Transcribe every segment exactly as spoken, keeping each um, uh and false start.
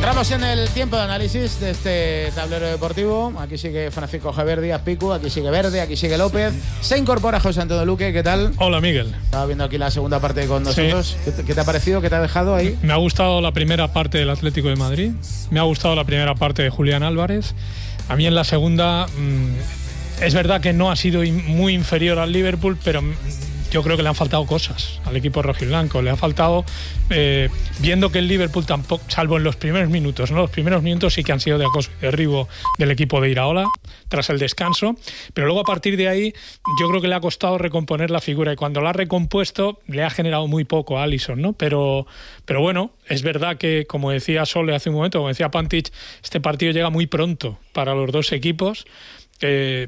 Entramos en el tiempo de análisis de este tablero deportivo. Aquí sigue Francisco Javier Díaz Picu, aquí sigue Verde, aquí sigue López. Se incorpora José Antonio Luque, ¿qué tal? Hola, Miguel. Estaba viendo aquí la segunda parte con nosotros. Sí. ¿Qué, te, ¿Qué te ha parecido? ¿Qué te ha dejado ahí? Me ha gustado la primera parte del Atlético de Madrid. Me ha gustado la primera parte de Julián Álvarez. A mí en la segunda mmm, es verdad que no ha sido in, muy inferior al Liverpool, pero yo creo que le han faltado cosas al equipo rojiblanco. Le ha faltado, eh, viendo que el Liverpool tampoco, salvo en los primeros minutos, ¿no? Los primeros minutos sí que han sido de acoso y derribo del equipo de Iraola tras el descanso, pero luego a partir de ahí yo creo que le ha costado recomponer la figura, y cuando la ha recompuesto le ha generado muy poco a Alisson, ¿no? Pero, pero bueno, es verdad que, como decía Sole hace un momento, como decía Pantic, este partido llega muy pronto para los dos equipos. Eh,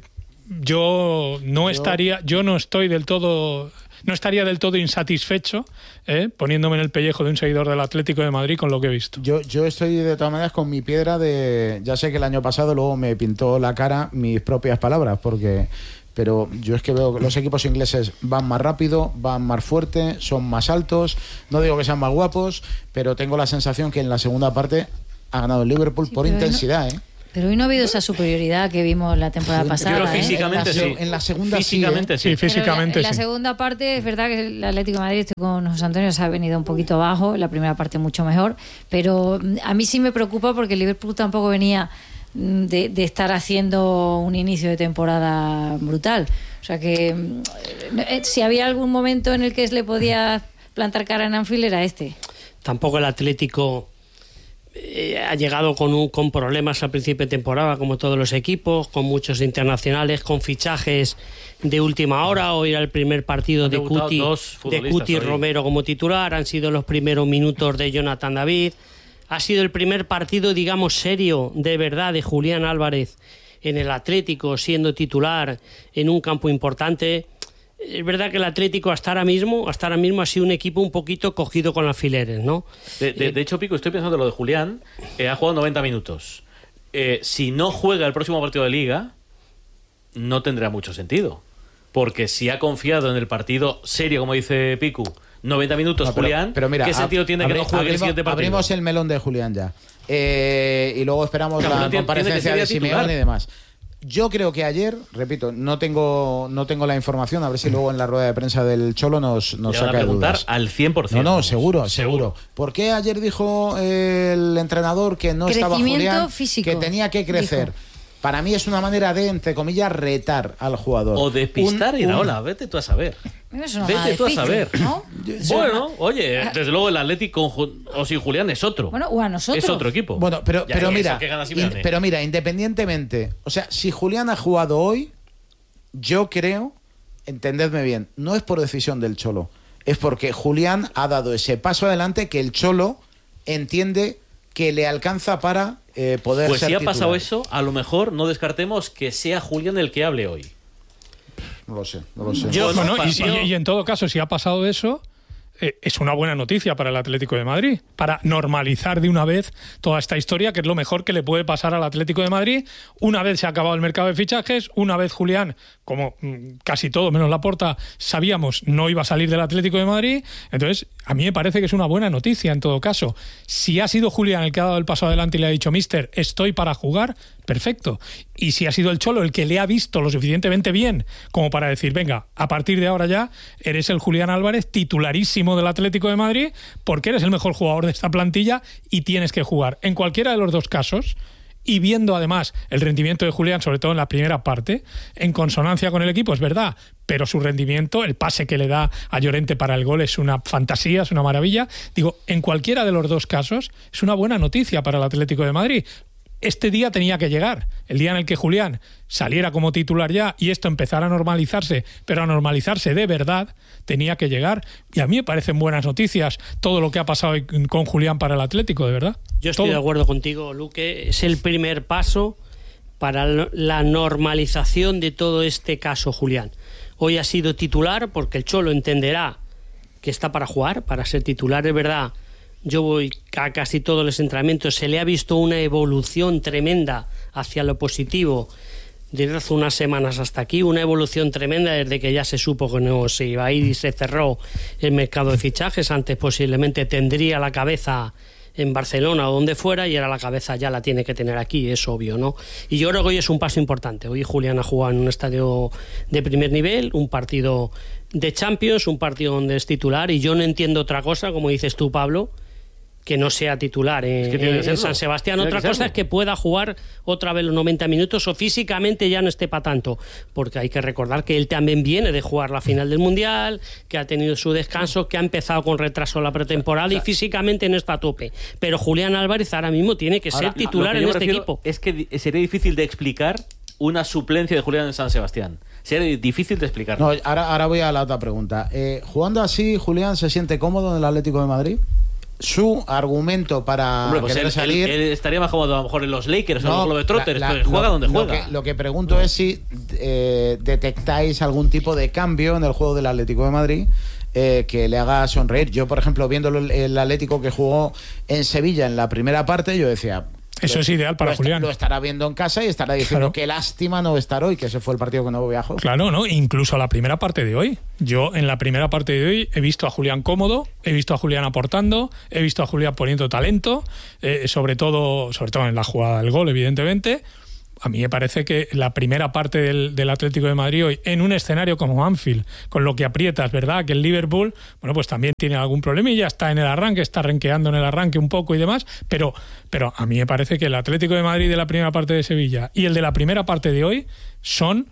Yo no estaría, yo no estoy del todo, no estaría del todo insatisfecho, ¿eh? poniéndome en el pellejo de un seguidor del Atlético de Madrid con lo que he visto. Yo, yo estoy de todas maneras con mi piedra de, ya sé que el año pasado luego me pintó la cara mis propias palabras, porque, pero yo es que veo que los equipos ingleses van más rápido, van más fuerte, son más altos. No digo que sean más guapos, pero tengo la sensación que en la segunda parte ha ganado el Liverpool, sí, por intensidad, no... ¿eh? Pero hoy no ha habido esa superioridad que vimos la temporada pasada. Pero físicamente ¿eh? sí. En la, en la segunda físicamente sí. sí. Sí, físicamente en la, en sí. la segunda parte es verdad que el Atlético de Madrid, estoy con José Antonio, se ha venido un poquito bajo. La primera parte mucho mejor. Pero a mí sí me preocupa porque el Liverpool tampoco venía de, de estar haciendo un inicio de temporada brutal. O sea que si había algún momento en el que se le podía plantar cara en Anfield era este. Tampoco el Atlético Eh, ha llegado con, un, con problemas al principio de temporada, como todos los equipos, con muchos internacionales, con fichajes de última hora. Hoy era el primer partido de Cuti, de Cuti Romero como titular. Han sido los primeros minutos de Jonathan David. Ha sido el primer partido, digamos, serio de verdad de Julián Álvarez en el Atlético, siendo titular en un campo importante. Es verdad que el Atlético hasta ahora mismo hasta ahora mismo ha sido un equipo un poquito cogido con alfileres, ¿no? De, de, de hecho, Pico, estoy pensando en lo de Julián. Eh, ha jugado noventa minutos. Eh, si no juega el próximo partido de Liga, no tendrá mucho sentido. Porque si ha confiado en el partido serio, como dice Picu, noventa minutos, no, pero, Julián, pero mira, ¿qué sentido tiene que no juegue abrimos, el siguiente partido? Abrimos el melón de Julián ya. Eh, y luego esperamos claro, la tiene, comparecencia tiene de Simeone y demás. Yo creo que ayer, repito, no tengo no tengo la información, a ver si luego en la rueda de prensa del Cholo nos, nos saca de dudas. Al cien por ciento. No, no, seguro, seguro. ¿Por qué ayer dijo el entrenador que no estaba Julián, físico, que tenía que crecer? Dijo. Para mí es una manera de, entre comillas, retar al jugador. O despistar y Iraola, vete tú a saber. No vete tú a saber. ¿No? Bueno, oye, desde luego el Atlético o sin Julián es otro. Bueno, o a nosotros. Es otro equipo. Bueno, pero, pero mira, in, pero mira, independientemente, o sea, si Julián ha jugado hoy, yo creo, entendedme bien, no es por decisión del Cholo, es porque Julián ha dado ese paso adelante que el Cholo entiende que le alcanza para eh, poder pues ser si ha titular. pasado eso, a lo mejor no descartemos que sea Julián el que hable hoy. No lo sé, no lo sé. Yo, bueno, y, y, y en todo caso, si ha pasado eso, eh, es una buena noticia para el Atlético de Madrid, para normalizar de una vez toda esta historia, que es lo mejor que le puede pasar al Atlético de Madrid. Una vez se ha acabado el mercado de fichajes, una vez Julián, como mmm, casi todo menos Laporta, sabíamos no iba a salir del Atlético de Madrid. Entonces, a mí me parece que es una buena noticia en todo caso. Si ha sido Julián el que ha dado el paso adelante y le ha dicho, mister, estoy para jugar, perfecto. Y si ha sido el Cholo el que le ha visto lo suficientemente bien como para decir, venga, a partir de ahora ya eres el Julián Álvarez titularísimo del Atlético de Madrid porque eres el mejor jugador de esta plantilla y tienes que jugar. En cualquiera de los dos casos, y viendo además el rendimiento de Julián, sobre todo en la primera parte, en consonancia con el equipo, es verdad, pero su rendimiento, el pase que le da a Llorente para el gol es una fantasía, es una maravilla. Digo, en cualquiera de los dos casos es una buena noticia para el Atlético de Madrid. Este día tenía que llegar, el día en el que Julián saliera como titular ya y esto empezara a normalizarse, pero a normalizarse de verdad, tenía que llegar. Y a mí me parecen buenas noticias todo lo que ha pasado con Julián para el Atlético, de verdad. Yo estoy todo. de acuerdo contigo, Luque. Es el primer paso para la normalización de todo este caso, Julián. Hoy ha sido titular porque el Cholo entenderá que está para jugar, para ser titular, es verdad. Yo voy a casi todos los entrenamientos, se le ha visto una evolución tremenda hacia lo positivo desde hace unas semanas hasta aquí, una evolución tremenda desde que ya se supo que no se iba a ir y se cerró el mercado de fichajes. Antes posiblemente tendría la cabeza en Barcelona o donde fuera, y ahora la cabeza ya la tiene que tener aquí, es obvio, ¿no? Y yo creo que hoy es un paso importante. Hoy Julián ha jugado en un estadio de primer nivel, un partido de Champions, un partido donde es titular, y yo no entiendo otra cosa, como dices tú, Pablo, que no sea titular en, es que en San Sebastián. Otra cosa es que pueda jugar otra vez los noventa minutos o físicamente ya no esté para tanto, porque hay que recordar que él también viene de jugar la final del Mundial, que ha tenido su descanso, que ha empezado con retraso la pretemporada, o sea, y físicamente no está a tope. Pero Julián Álvarez ahora mismo tiene que ahora, ser titular en este equipo. Es que sería difícil de explicar una suplencia de Julián en San Sebastián. Sería difícil de explicar. No, ahora, ahora voy a la otra pregunta. Eh, ¿Jugando así, Julián se siente cómodo en el Atlético de Madrid? Su argumento para Hombre, pues querer él, salir... Él, él estaría más cómodo a lo mejor en los Lakers no, o en los Globetrotters, la, la, pero juega lo, donde lo juega. Que, lo que pregunto es si eh, detectáis algún tipo de cambio en el juego del Atlético de Madrid eh, que le haga sonreír. Yo, por ejemplo, viendo el, el Atlético que jugó en Sevilla en la primera parte, yo decía... Eso lo, es ideal para lo Julián. Lo estará viendo en casa y estará diciendo, claro, qué lástima no estar hoy, que ese fue el partido que no viajó. Claro, ¿no? Incluso la primera parte de hoy. Yo en la primera parte de hoy he visto a Julián cómodo, he visto a Julián aportando, he visto a Julián poniendo talento, eh, sobre todo, sobre todo en la jugada del gol, evidentemente. A mí me parece que la primera parte del, del Atlético de Madrid hoy, en un escenario como Anfield, con lo que aprietas, ¿verdad? Que el Liverpool, bueno, pues también tiene algún problemilla, está en el arranque, está renqueando en el arranque un poco y demás, pero, pero a mí me parece que el Atlético de Madrid de la primera parte de Sevilla y el de la primera parte de hoy son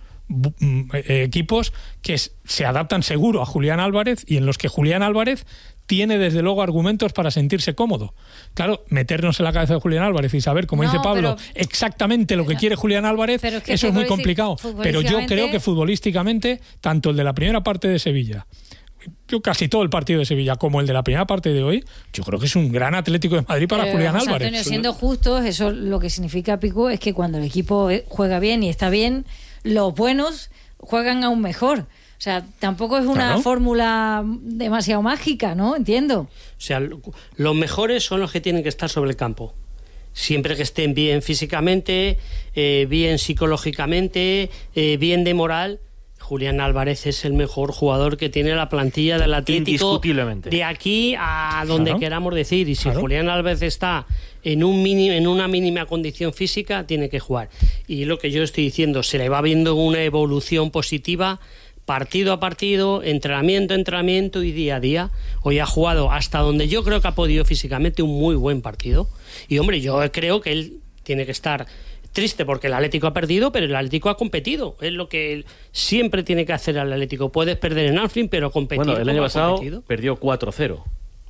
eh, equipos que se adaptan seguro a Julián Álvarez y en los que Julián Álvarez tiene desde luego argumentos para sentirse cómodo. Claro, meternos en la cabeza de Julián Álvarez y saber, como no, dice Pablo, pero, exactamente lo que quiere Julián Álvarez, es que eso es muy complicado. Pero yo creo que futbolísticamente, tanto el de la primera parte de Sevilla, yo casi todo el partido de Sevilla, como el de la primera parte de hoy, yo creo que es un gran Atlético de Madrid para pero, Julián José Álvarez. Antonio, siendo justos, eso lo que significa, Pico, es que cuando el equipo juega bien y está bien, los buenos juegan aún mejor. O sea, tampoco es una claro. fórmula demasiado mágica, ¿no? Entiendo. O sea, los mejores son los que tienen que estar sobre el campo. Siempre que estén bien físicamente, eh, bien psicológicamente, eh, bien de moral. Julián Álvarez es el mejor jugador que tiene la plantilla del Atlético. Indiscutiblemente. De aquí a donde claro. queramos decir. Y si claro. Julián Álvarez está en, un mini, en una mínima condición física, tiene que jugar. Y lo que yo estoy diciendo, se le va viendo una evolución positiva partido a partido, entrenamiento a entrenamiento y día a día. Hoy ha jugado hasta donde yo creo que ha podido físicamente un muy buen partido. Y hombre, yo creo que él tiene que estar triste porque el Atlético ha perdido, pero el Atlético ha competido. Es lo que él siempre tiene que hacer al Atlético. Puedes perder en Anfield, pero competir. Bueno, el año pasado perdió cuatro cero.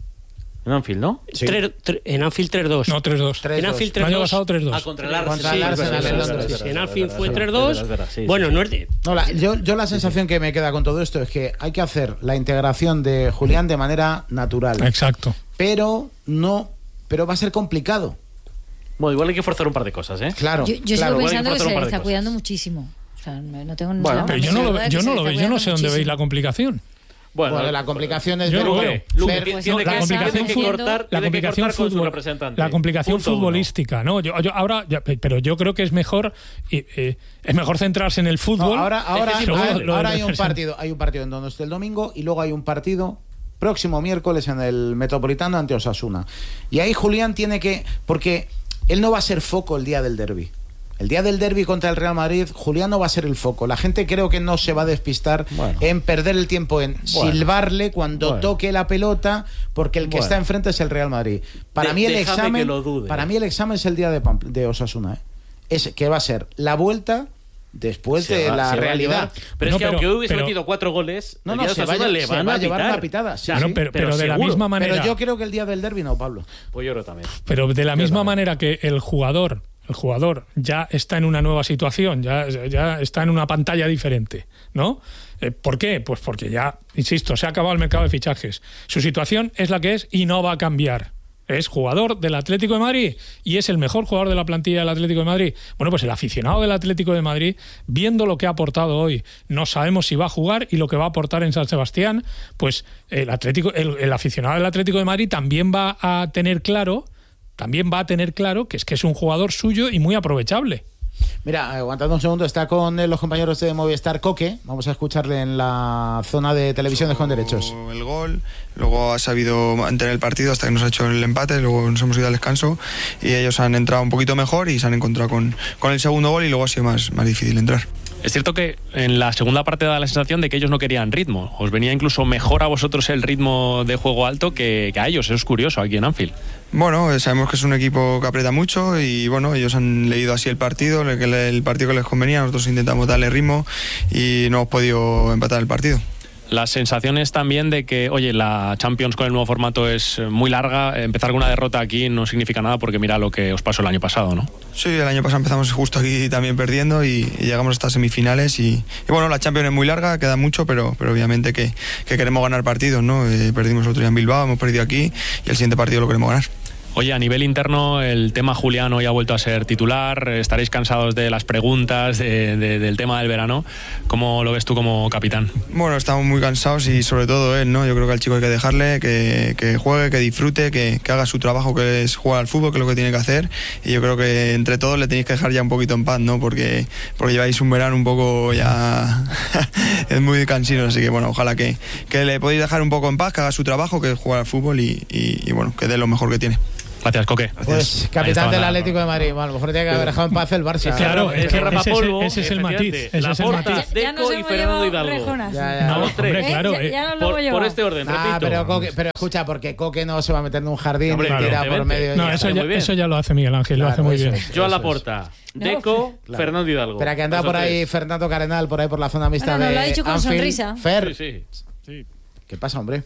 En Anfield, ¿no? Sí. Tre, tre, en Anfield tres dos. No, tres dos. En Anfield tres dos. El año pasado tres dos. Ah, contra el Arsenal. Sí, Arsenal, sí, sí, sí, sí, en Anfield fue tres dos. Bueno, no es de... No, la, yo, yo la sensación que me queda con todo esto es que hay que hacer la integración de Julián de manera natural. Exacto. Pero no, pero va a ser complicado. Bueno, igual hay que forzar un par de cosas, ¿eh? Claro. Yo, yo claro. sigo pensando que, que se está cuidando muchísimo. O sea, no tengo bueno, nada. Pero yo no lo, yo no lo veo, yo no sé dónde veis la complicación. Bueno, bueno, la complicación es yo ver, lo ver, veo. ver, Luke, no, la complicación que cortar, la complicación que fútbol, la complicación Punto futbolística, uno. ¿no? Yo, yo ahora, ya, pero yo creo que es mejor eh, es mejor centrarse en el fútbol. No, ahora, ahora, es ahora, ahora, ahora hay un partido, hay un partido en Donosti el domingo y luego hay un partido próximo miércoles en el Metropolitano ante Osasuna. Y ahí Julián tiene que, porque él no va a ser foco el día del derbi. El día del derbi contra el Real Madrid, Julián no va a ser el foco. La gente creo que no se va a despistar bueno. en perder el tiempo en bueno. silbarle cuando bueno. toque la pelota, porque el que bueno. está enfrente es el Real Madrid. Para de, mí el examen, para mí el examen es el día de, Pamp- de Osasuna, ¿eh? Es que va a ser la vuelta después se de va, la realidad. Pero no, es que pero, aunque hubiese pero, metido cuatro goles, no, no, se, vaya, le se van va a, a llevar pitar. una pitada. Sí, claro, sí, pero, pero, pero de la misma manera. Pero yo creo que el día del derbi no, Pablo. Pues yo creo también. Pero de la yo misma también. manera que el jugador El jugador ya está en una nueva situación, ya, ya está en una pantalla diferente, ¿no? Eh, ¿Por qué? Pues porque ya, insisto, se ha acabado el mercado de fichajes. Su situación es la que es y no va a cambiar. Es jugador del Atlético de Madrid y es el mejor jugador de la plantilla del Atlético de Madrid. Bueno, pues el aficionado del Atlético de Madrid, viendo lo que ha aportado hoy, no sabemos si va a jugar y lo que va a aportar en San Sebastián, pues el, Atlético, el, el aficionado del Atlético de Madrid también va a tener claro también va a tener claro que es que es un jugador suyo y muy aprovechable. Mira, aguantando un segundo, está con los compañeros de Movistar Coque. Vamos a escucharle en la zona de televisiones con derechos. El gol, luego ha sabido mantener el partido hasta que nos ha hecho el empate, luego nos hemos ido al descanso y ellos han entrado un poquito mejor y se han encontrado con, con el segundo gol y luego ha sido más, más difícil entrar. Es cierto que en la segunda parte da la sensación de que ellos no querían ritmo. Os venía incluso mejor a vosotros el ritmo de juego alto que, que a ellos. Eso es curioso aquí en Anfield. Bueno, sabemos que es un equipo que aprieta mucho y bueno, ellos han leído así el partido, el, el partido que les convenía. Nosotros intentamos darle ritmo y no hemos podido empatar el partido. Las sensaciones también de que, oye, la Champions con el nuevo formato es muy larga. Empezar con una derrota aquí no significa nada porque mira lo que os pasó el año pasado, ¿no? Sí, el año pasado empezamos justo aquí también perdiendo y, y llegamos hasta semifinales y, y bueno, la Champions es muy larga, queda mucho, pero, pero obviamente que, que queremos ganar partidos, ¿no? Eh, perdimos el otro día en Bilbao, hemos perdido aquí y el siguiente partido lo queremos ganar. Oye, a nivel interno, el tema Julián hoy ha vuelto a ser titular. Estaréis cansados de las preguntas, de, de, del tema del verano. ¿Cómo lo ves tú como capitán? Bueno, estamos muy cansados y sobre todo él, ¿no? Yo creo que al chico hay que dejarle, que, que juegue, que disfrute, que, que haga su trabajo, que es jugar al fútbol, que es lo que tiene que hacer. Y yo creo que entre todos le tenéis que dejar ya un poquito en paz, ¿no? Porque, porque lleváis un verano un poco ya... es muy cansino, así que bueno, ojalá que, que le podéis dejar un poco en paz, que haga su trabajo, que es jugar al fútbol y, y, y bueno, que dé lo mejor que tiene. Gracias, Coque. Pues capitán del Atlético de Madrid. Bueno, a lo mejor tiene que haber dejado en paz el Barça. Claro, es que Rapapolvo, ese es el matiz. Ese es el matiz. Deco y Fernando Hidalgo. Ya, ya. No, hombre, claro. Ya, ya no lo Por, hemos por llevado. este orden, Ah, repito. pero, Coque, pero escucha, porque Coque no se va a meter en un jardín Hombre, y tira claro, por medio. No, y eso ya. ya, muy bien. eso ya lo hace Miguel Ángel, lo Claro, hace muy eso bien. es. Joan Laporta, Deco, Claro. Fernando Hidalgo. Espera, que anda Esos por ahí tres. Fernando Carenal, por ahí por la zona mixta Bueno, de nos lo ha dicho con Anfield. sonrisa. Fer, Sí, Sí, ¿qué pasa, hombre?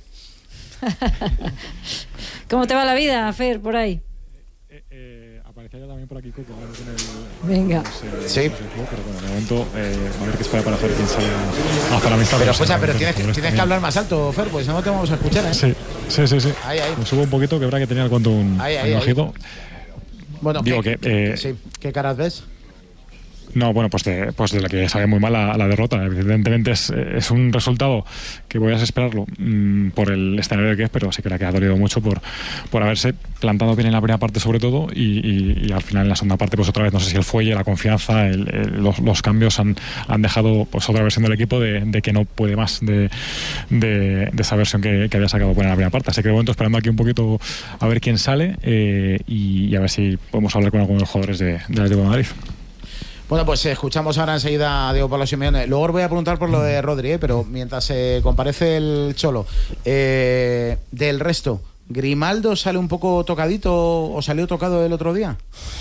¿Cómo te va la vida, Fer, por ahí? eh, eh, aparecía ya también por aquí Coque, hablando con el... Venga. no sé, Sí. no sé el juego, pero bueno, de momento eh, a ver qué espera para hacer quién sale hasta la amistad. Pero sí, escucha, pero por- tienes, por que- esto tienes que también. hablar más alto, Fer, pues si no te vamos a escuchar, ¿eh? Sí, sí, sí, sí. Ahí, ahí. Me subo un poquito, que habrá que tener al cuento un, Ahí, ahí, un ahí. ojito. Bueno, Digo ¿qué, que, qué- eh, sí. ¿Qué caras ves? No, bueno, pues de, pues de la que sabe muy mal la, la derrota. Evidentemente es, es un resultado que voy a esperarlo mmm, por el escenario que es, pero sí que que ha dolido mucho por, por haberse plantado bien en la primera parte sobre todo y, y, y al final en la segunda parte pues otra vez no sé si el fuelle, la confianza, el, el, los, los cambios han, han dejado pues otra versión del equipo de, de que no puede más de, de, de esa versión que, que había sacado buena en la primera parte. Así que de momento esperando aquí un poquito a ver quién sale eh, y, y a ver si podemos hablar con algunos de los jugadores de, del Atlético de Madrid. Bueno, pues eh, escuchamos ahora enseguida a Diego Pablo Simeone. Luego os voy a preguntar por lo de Rodri, ¿eh? Pero mientras se eh, comparece el Cholo, eh, del resto, ¿Grimaldo sale un poco tocadito o salió tocado el otro día?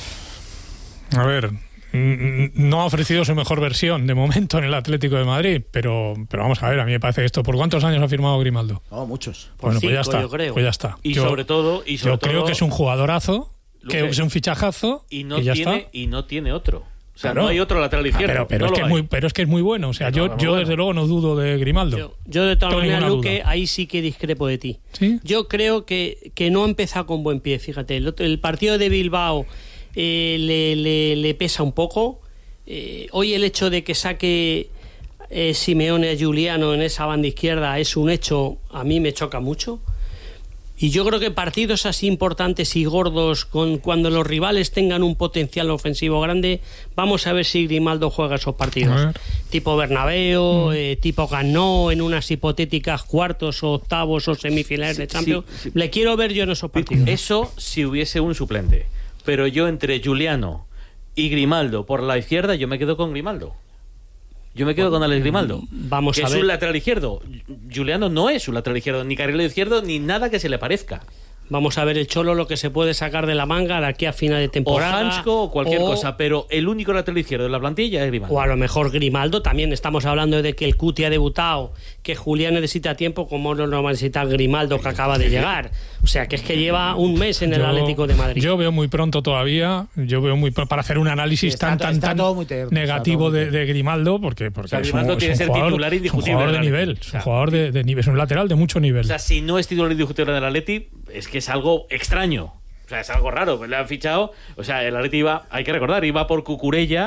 A ver, mm, no ha ofrecido su mejor versión de momento en el Atlético de Madrid, pero, pero vamos a ver, a mí me parece esto. ¿Por cuántos años ha firmado Grimaldo? Oh, muchos. Por Bueno, pues ya cinco, está. yo creo. Pues ya está. Y Yo- sobre todo, y sobre Yo creo todo, que es un jugadorazo, que Luque, es un fichajazo y no y ya tiene está. y no tiene otro. O sea, Claro. no hay otro lateral Ah, izquierdo. pero, pero, no es lo que es hay. muy, pero es que es muy bueno. O sea, Pero yo, vamos, yo bueno. desde luego no dudo de Grimaldo. Yo, yo de todas Tengo maneras, ninguna Luque, duda. ahí sí que discrepo de ti. ¿Sí? Yo creo que, que no ha empezado con buen pie, fíjate. El, otro- el partido de Bilbao eh, le, le- le pesa un poco. Eh, hoy el hecho de que saque eh, Simeone a Giuliano en esa banda izquierda es un hecho, a mí me choca mucho. Y yo creo que partidos así importantes y gordos, con, cuando los rivales tengan un potencial ofensivo grande, vamos a ver si Grimaldo juega esos A partidos. ver. Tipo Bernabéu, eh, tipo Ganó, en unas hipotéticas cuartos o octavos o semifinales de Sí, Champions. sí, sí. Le quiero ver yo en esos partidos. Eso si hubiese un suplente. Pero yo entre Giuliano y Grimaldo por la izquierda, yo me quedo con Grimaldo. Yo me quedo con Alex Grimaldo. Vamos que a es ver. un lateral izquierdo. Giuliano no es un lateral izquierdo, ni carrilero izquierdo, ni nada que se le parezca. Vamos a ver el Cholo lo que se puede sacar de la manga de aquí a final de O temporada. Hansko o cualquier o- cosa, pero el único lateral izquierdo de la plantilla es Grimaldo. O a lo mejor Grimaldo también. Estamos hablando de que el Cuti ha debutado, que Julián necesita tiempo, como no lo va a necesitar Grimaldo, que acaba de llegar. O sea, que es que lleva un mes en el Yo- Atlético de Madrid. Yo veo muy pronto todavía, yo veo muy pr- para hacer un análisis Sí, está tan to- tan está tan todo muy tierno, está negativo todo muy de, tierno. de Grimaldo, porque, porque O sea, es un, Grimaldo es tiene un que ser jugador, titular es un indiscutible jugador de del nivel, Atleti. es O un sea, jugador de, de nivel, es un lateral de mucho nivel. O sea, si no es titular indiscutible del Atleti, es que es algo extraño. O sea, es algo raro. Le han fichado. O sea, el Atleti iba, hay que recordar, iba por Cucurella,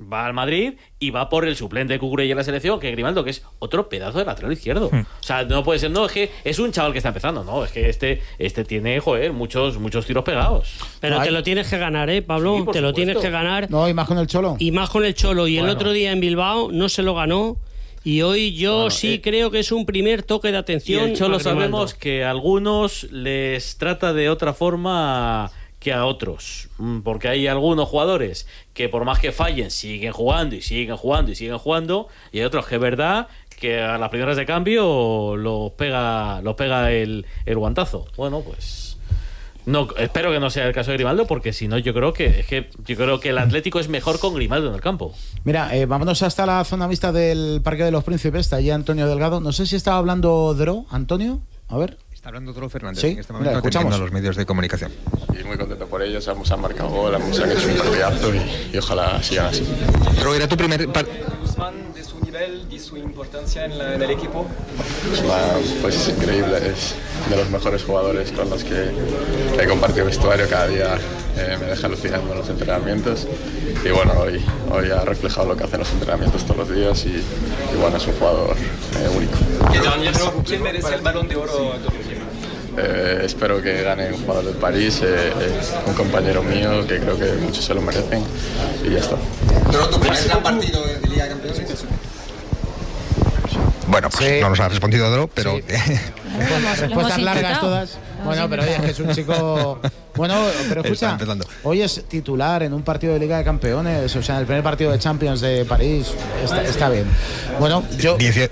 va al Madrid y va por el suplente de Cucurella en la selección, que es Grimaldo, que es otro pedazo de lateral izquierdo. Hmm. O sea, no puede ser, no, es que es un chaval que está empezando, no, es que este, este tiene, joder, muchos, muchos tiros pegados. Pero Ay. te lo tienes que ganar, ¿eh, Pablo? Sí, te supuesto. lo tienes que ganar. No, y más con el Cholo. Y más con el Cholo. Y bueno. el otro día en Bilbao no se lo ganó. Y hoy yo bueno, sí eh, creo que es un primer toque de atención. Y el Cholo a Grimaldo. sabemos que a algunos les trata de otra forma que a otros, porque hay algunos jugadores que por más que fallen siguen jugando y siguen jugando y siguen jugando, y hay otros que es verdad que a las primeras de cambio los pega los pega el, el guantazo. Bueno, pues no, espero que no sea el caso de Grimaldo, porque si no yo creo que es que yo creo que el Atlético es mejor con Grimaldo en el campo. Mira, eh, vámonos hasta la zona mixta del Parque de los Príncipes. Está allí Antonio Delgado. No sé si estaba hablando Dro, Antonio. A ver. Está hablando Dro Fernández Sí, en este momento, mira, atendiendo a los medios de comunicación. Y muy contento por ellos, ambos han marcado gol, ambos han hecho un partidazo y, y ojalá sigan así. Dro, ¿era tu primer par- Guzmán, de su nivel, de su importancia en, la, en el equipo? Guzmán, pues es increíble, es de los mejores jugadores con los que he compartido vestuario cada día. Eh, me deja alucinando en los entrenamientos y bueno, hoy, hoy ha reflejado lo que hacen los entrenamientos todos los días y, y bueno, es un jugador eh, único. ¿Quién merece el Balón de Oro? Eh, espero que gane un jugador del París, eh, eh, un compañero mío que creo que muchos se lo merecen y ya está. Pero tu primer gran partido de Liga de Campeones. Bueno, pues Sí. no nos ha respondido Dro, pero Sí. Respuestas largas todas. Bueno, pero oye, es que es un chico. Bueno, pero Está escucha, empezando. hoy es titular en un partido de Liga de Campeones, o sea, en el primer partido de Champions de París. Está, está bien. Bueno, yo. Diecie-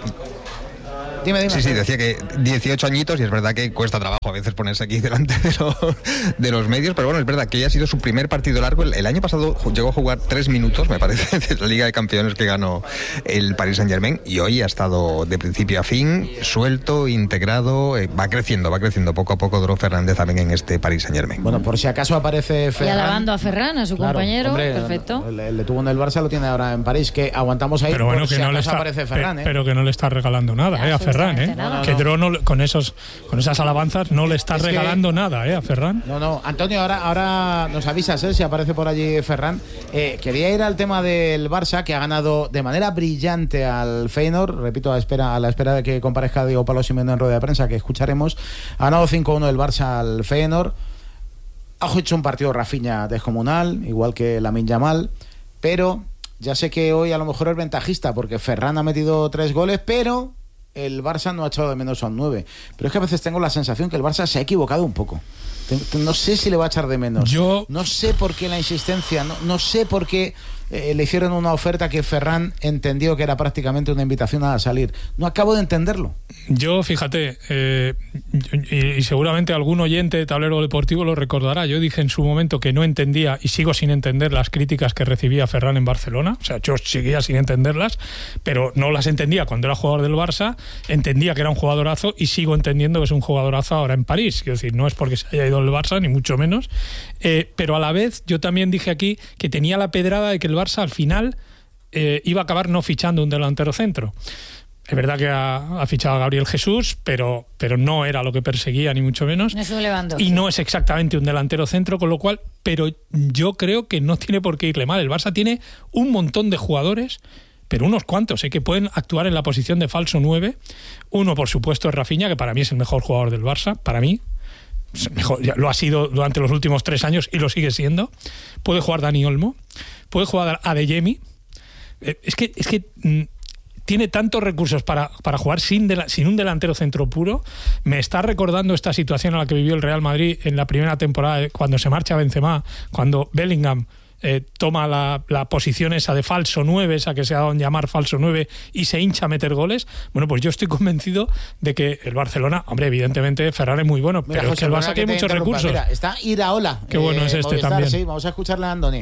Dime, dime. Sí, sí, decía que dieciocho añitos y es verdad que cuesta trabajo a veces ponerse aquí delante de los, de los medios, pero bueno, es verdad que ya ha sido su primer partido largo. El, el año pasado llegó a jugar tres minutos, me parece, de la Liga de Campeones que ganó el Paris Saint-Germain, y hoy ha estado de principio a fin, suelto, integrado, eh, va creciendo, va creciendo poco a poco Dro Fernández también en este Paris Saint-Germain. Bueno, por si acaso aparece Ferran. Y alabando a Ferran, a su Claro, compañero, hombre, perfecto. Le, le tuvo en el Barça, lo tiene ahora en París, que aguantamos ahí. Pero bueno, por que si no le acaso está, aparece Ferran, pe- ¿eh? pero que no le está regalando nada, eh, a Ferran, eh. Nada. Que Dro no le- con esos, con esas alabanzas no le está Es que- regalando nada, eh, a Ferran. No, no, Antonio, ahora, ahora nos avisas, ¿eh? Si aparece por allí Ferran. Eh, quería ir al tema del Barça, que ha ganado de manera brillante al Feyenoord, repito, a, espera, a la espera de que comparezca Diego Pablo Simeone en rueda de prensa, que escucharemos. Ha ganado cinco uno el Barça al Feyenoord. Ha hecho un partido Rafinha descomunal, igual que Lamine Yamal, pero ya sé que hoy a lo mejor es ventajista, porque Ferran ha metido tres goles, pero el Barça no ha echado de menos a un nueve. Pero es que a veces tengo la sensación que el Barça se ha equivocado un poco. No sé si le va a echar de menos. Yo- No sé por qué la insistencia, no, no sé por qué eh, le hicieron una oferta que Ferran entendió que era prácticamente una invitación a salir. No acabo de entenderlo. Yo, fíjate, eh, y, y seguramente algún oyente de Tablero Deportivo lo recordará, yo dije en su momento que no entendía y sigo sin entender las críticas que recibía Ferran en Barcelona, o sea, yo seguía sin entenderlas, pero no las entendía cuando era jugador del Barça, entendía que era un jugadorazo y sigo entendiendo que es un jugadorazo ahora en París, quiero decir, no es porque se haya ido del Barça, ni mucho menos, eh, pero a la vez yo también dije aquí que tenía la pedrada de que el Barça al final eh, iba a acabar no fichando un delantero centro. Es verdad que ha, ha fichado a Gabriel Jesús, pero, pero no era lo que perseguía, ni mucho menos. No es un Lewandowski. Y no es exactamente un delantero centro, con lo cual, pero yo creo que no tiene por qué irle mal. El Barça tiene un montón de jugadores, pero unos cuantos, ¿eh? Que pueden actuar en la posición de falso nueve. Uno, por supuesto, es Rafinha, que para mí es el mejor jugador del Barça, para mí. Mejor, ya lo ha sido durante los últimos tres años y lo sigue siendo. Puede jugar Dani Olmo, puede jugar Adeyemi. Eh, es que, es que mm, tiene tantos recursos para, para jugar sin, de la, sin un delantero centro puro. Me está recordando esta situación a la que vivió el Real Madrid en la primera temporada, eh, cuando se marcha Benzema, cuando Bellingham eh, toma la, la posición esa de falso nueve, esa que se ha dado en llamar falso nueve, y se hincha a meter goles. Bueno, pues yo estoy convencido de que el Barcelona, hombre, evidentemente Ferran es muy bueno, Mira, pero José, es que el perdona Barça que tiene te muchos interrumpa. recursos. Mira, está Iraola. Qué bueno es este Movistar, también. Sí, vamos a escucharle a Andoni.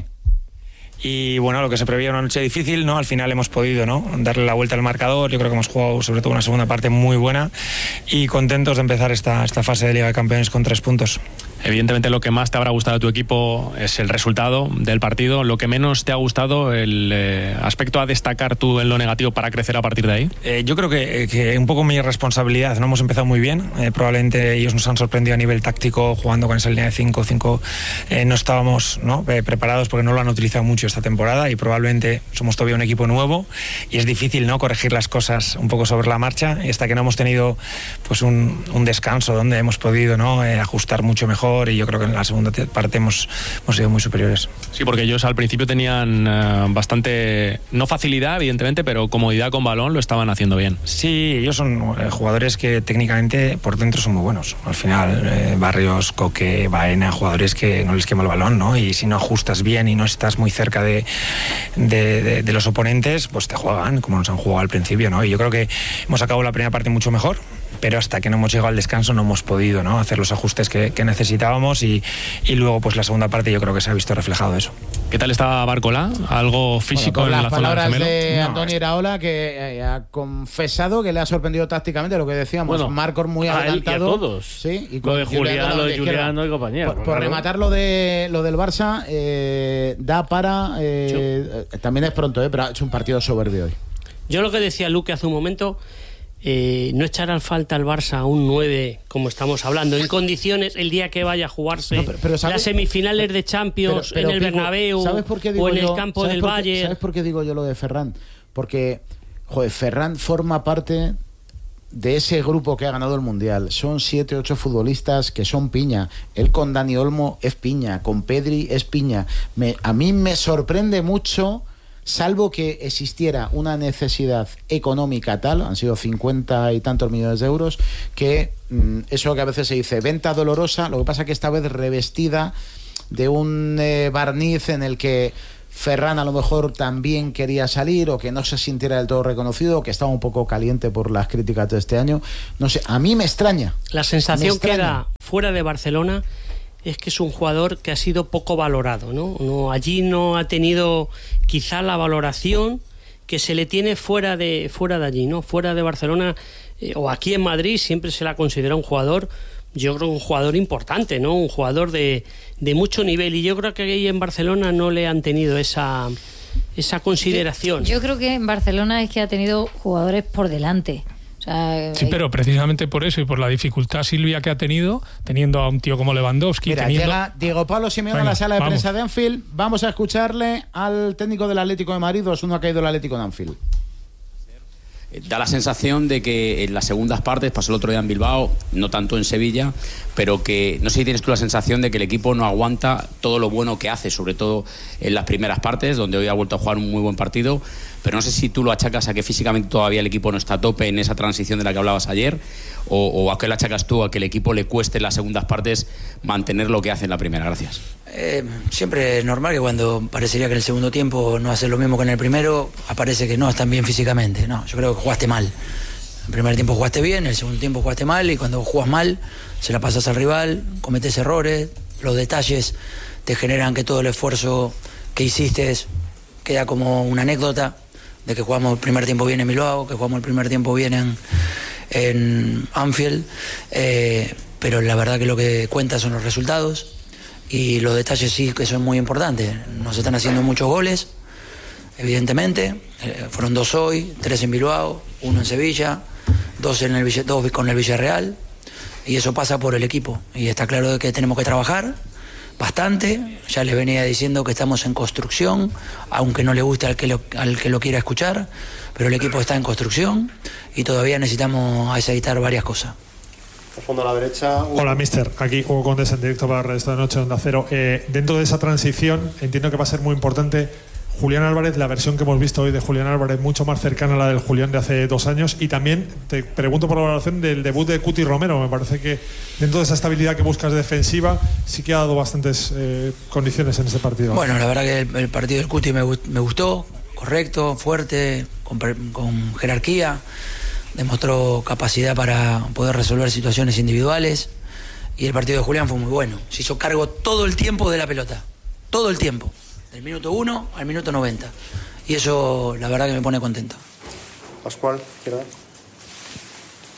Y bueno, lo que se preveía una noche difícil, ¿no? Al final hemos podido, ¿no? Darle la vuelta al marcador. Yo creo que hemos jugado sobre todo una segunda parte muy buena y contentos de empezar esta, esta fase de Liga de Campeones con tres puntos. Evidentemente lo que más te habrá gustado de tu equipo es el resultado del partido. Lo que menos te ha gustado, el eh, aspecto a destacar tú en lo negativo para crecer a partir de ahí. Eh, yo creo que, que un poco mi responsabilidad. No hemos empezado muy bien. Eh, probablemente ellos nos han sorprendido a nivel táctico jugando con esa línea de cinco cinco. Eh, no estábamos ¿no? Eh, preparados porque no lo han utilizado mucho esta temporada y probablemente somos todavía un equipo nuevo y es difícil no corregir las cosas un poco sobre la marcha y hasta que no hemos tenido pues un, un descanso donde hemos podido ¿no? eh, ajustar mucho mejor. Y yo creo que en la segunda parte hemos, hemos sido muy superiores. Sí, porque ellos al principio tenían eh, bastante, no facilidad evidentemente, pero comodidad con balón, lo estaban haciendo bien. Sí, ellos son eh, jugadores que técnicamente por dentro son muy buenos. Al final, eh, Barrios, Coque, Baena, jugadores que no les quema el balón, ¿no? Y si no ajustas bien y no estás muy cerca de, de, de, de los oponentes, pues te juegan como nos han jugado al principio, ¿no? Y yo creo que hemos acabado la primera parte mucho mejor, pero hasta que no hemos llegado al descanso no hemos podido ¿no? hacer los ajustes que, que necesitábamos y, y luego pues la segunda parte yo creo que se ha visto reflejado eso. ¿Qué tal está Barcola? ¿Algo físico bueno, en la zona del gemelo? Las palabras de no, Antonio Iraola, que eh, ha confesado que le ha sorprendido tácticamente lo que decíamos, bueno, Marcos muy a adelantado. Él y a todos. Sí, y con lo de Julián, lo de Juliano y compañía. Por, por claro. rematar lo, de, lo del Barça, eh, da para... Eh, sí. También es pronto, eh, pero ha hecho un partido soberbio hoy. Yo lo que decía Luque hace un momento... Eh, no echar al falta al Barça a un nueve, como estamos hablando, en condiciones el día que vaya a jugarse no, pero, pero ¿sabes? Las semifinales de Champions pero, pero, en el Bernabéu o en yo, el campo del por Valle. Qué, ¿Sabes por qué digo yo lo de Ferran? Porque, joder, Ferran forma parte de ese grupo que ha ganado el Mundial. Son siete, ocho futbolistas que son piña. Él con Dani Olmo es piña, con Pedri es piña. Me, a mí me sorprende mucho... Salvo que existiera una necesidad económica tal, han sido cincuenta y tantos millones de euros, que mmm, eso que a veces se dice venta dolorosa, lo que pasa que esta vez revestida de un eh, barniz en el que Ferran a lo mejor también quería salir o que no se sintiera del todo reconocido, que estaba un poco caliente por las críticas de este año. No sé, a mí me extraña. La sensación extraña. queda fuera de Barcelona es que es un jugador que ha sido poco valorado, ¿no? No, allí no ha tenido quizá la valoración que se le tiene fuera de, fuera de allí, ¿no? Fuera de Barcelona eh, o aquí en Madrid siempre se la considera un jugador, yo creo un jugador importante, ¿no? Un jugador de, de mucho nivel y yo creo que ahí en Barcelona no le han tenido esa, esa consideración. Yo, yo creo que en Barcelona es que ha tenido jugadores por delante. Sí, pero precisamente por eso y por la dificultad, Silvia, que ha tenido, teniendo a un tío como Lewandowski. Mira, teniendo... llega Diego Pablo Simeone Venga, a la sala de vamos. prensa de Anfield. Vamos a escucharle al técnico del Atlético de Madrid. dos uno ha caído el Atlético de Anfield. Da la sensación de que en las segundas partes, pasó el otro día en Bilbao, no tanto en Sevilla, pero que no sé si tienes tú la sensación de que el equipo no aguanta todo lo bueno que hace, sobre todo en las primeras partes, donde hoy ha vuelto a jugar un muy buen partido, pero no sé si tú lo achacas a que físicamente todavía el equipo no está a tope en esa transición de la que hablabas ayer, o, o a qué lo achacas tú, a que el equipo le cueste en las segundas partes mantener lo que hace en la primera. Gracias. Eh, siempre es normal que cuando parecería que en el segundo tiempo no hace lo mismo que en el primero, aparece que no están bien físicamente. No, yo creo que jugaste mal. En el primer tiempo jugaste bien, en el segundo tiempo jugaste mal, y cuando jugas mal se la pasas al rival, cometes errores, los detalles te generan que todo el esfuerzo que hiciste queda como una anécdota de que jugamos el primer tiempo bien en Bilbao, que jugamos el primer tiempo bien en, en Anfield, eh, pero la verdad que lo que cuenta son los resultados. Y los detalles sí que son muy importantes. Nos están haciendo muchos goles, evidentemente. Eh, fueron dos hoy, tres en Bilbao, uno en Sevilla, dos, en el, dos con el Villarreal. Y eso pasa por el equipo. Y está claro que tenemos que trabajar bastante. Ya les venía diciendo que estamos en construcción, aunque no le guste al que lo, al que lo quiera escuchar. Pero el equipo está en construcción y todavía necesitamos aceitar varias cosas. Fondo a la derecha. Hola, mister. Aquí Hugo Condes en directo para Red de Noche Onda Cero. Eh, dentro de esa transición, entiendo que va a ser muy importante Julián Álvarez, la versión que hemos visto hoy de Julián Álvarez, mucho más cercana a la del Julián de hace dos años. Y también te pregunto por la valoración del debut de Cuti Romero. Me parece que dentro de esa estabilidad que buscas defensiva, sí que ha dado bastantes eh, condiciones en este partido. Bueno, la verdad que el, el partido del Cuti me, me gustó, correcto, fuerte, con, con jerarquía. Demostró capacidad para poder resolver situaciones individuales. Y el partido de Julián fue muy bueno. Se hizo cargo todo el tiempo de la pelota. Todo el tiempo. Del minuto uno al minuto noventa. Y eso, la verdad, que me pone contento. Pascual, ¿qué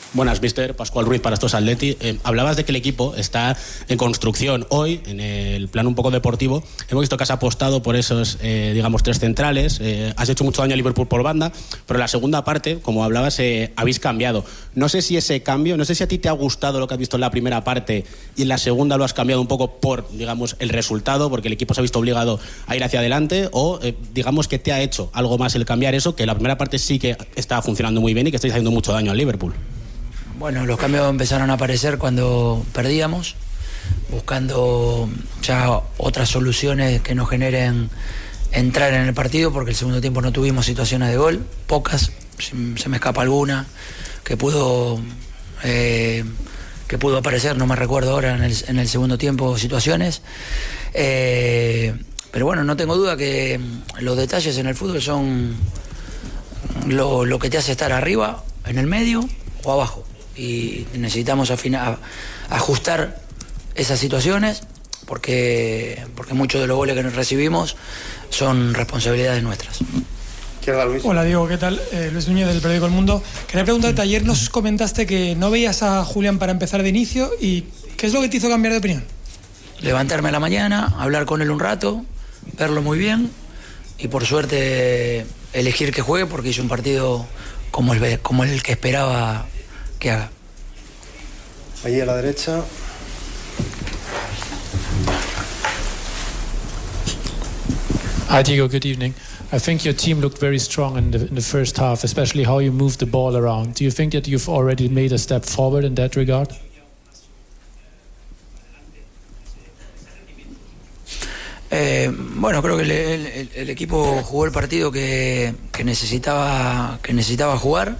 Buenas, mister Pascual Ruiz para estos Atleti. Eh, hablabas de que el equipo está en construcción. Hoy, en el plan un poco deportivo, hemos visto que has apostado por esos, eh, digamos, tres centrales. Eh, has hecho mucho daño a Liverpool por banda, pero en la segunda parte, como hablabas, eh, habéis cambiado. No sé si ese cambio, no sé si a ti te ha gustado lo que has visto en la primera parte y en la segunda lo has cambiado un poco por, digamos, el resultado, porque el equipo se ha visto obligado a ir hacia adelante, o eh, digamos que te ha hecho algo más el cambiar eso, que la primera parte sí que está funcionando muy bien y que estáis haciendo mucho daño al Liverpool. Bueno, los cambios empezaron a aparecer cuando perdíamos, buscando ya otras soluciones que nos generen entrar en el partido, porque el segundo tiempo no tuvimos situaciones de gol, pocas, se me escapa alguna que pudo eh, que pudo aparecer, no me recuerdo ahora en el, en el segundo tiempo situaciones, eh, pero bueno, no tengo duda que los detalles en el fútbol son lo, lo que te hace estar arriba, en el medio o abajo. Y necesitamos afinar, ajustar esas situaciones porque, porque muchos de los goles que nos recibimos son responsabilidades nuestras. Luis. Hola Diego, ¿qué tal? Eh, Luis Núñez del periódico El Mundo. Quería preguntarte, ayer nos comentaste que no veías a Julián para empezar de inicio, y ¿qué es lo que te hizo cambiar de opinión? Levantarme a la mañana, hablar con él un rato, verlo muy bien y por suerte elegir que juegue porque hizo un partido como el, como el que esperaba que haga. Allí a la derecha. Hi Diego, good evening. I think your team looked very strong in the, in the first half, especially how you moved the ball around. Do you think that you've already made a step forward in that regard? Eh, bueno, creo que el, el, el equipo jugó el partido que, que necesitaba que necesitaba jugar.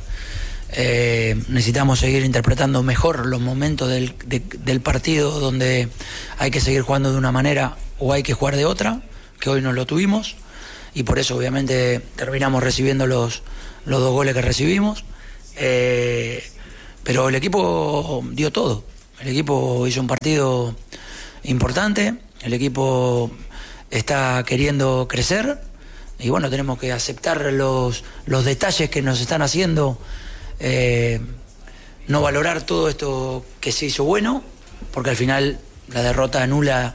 Eh, necesitamos seguir interpretando mejor los momentos del, de, del partido donde hay que seguir jugando de una manera o hay que jugar de otra, que hoy no lo tuvimos y por eso obviamente terminamos recibiendo los, los dos goles que recibimos, eh, pero el equipo dio todo, el equipo hizo un partido importante, el equipo está queriendo crecer y bueno, tenemos que aceptar los, los detalles que nos están haciendo. Eh, no valorar todo esto que se hizo bueno, porque al final la derrota anula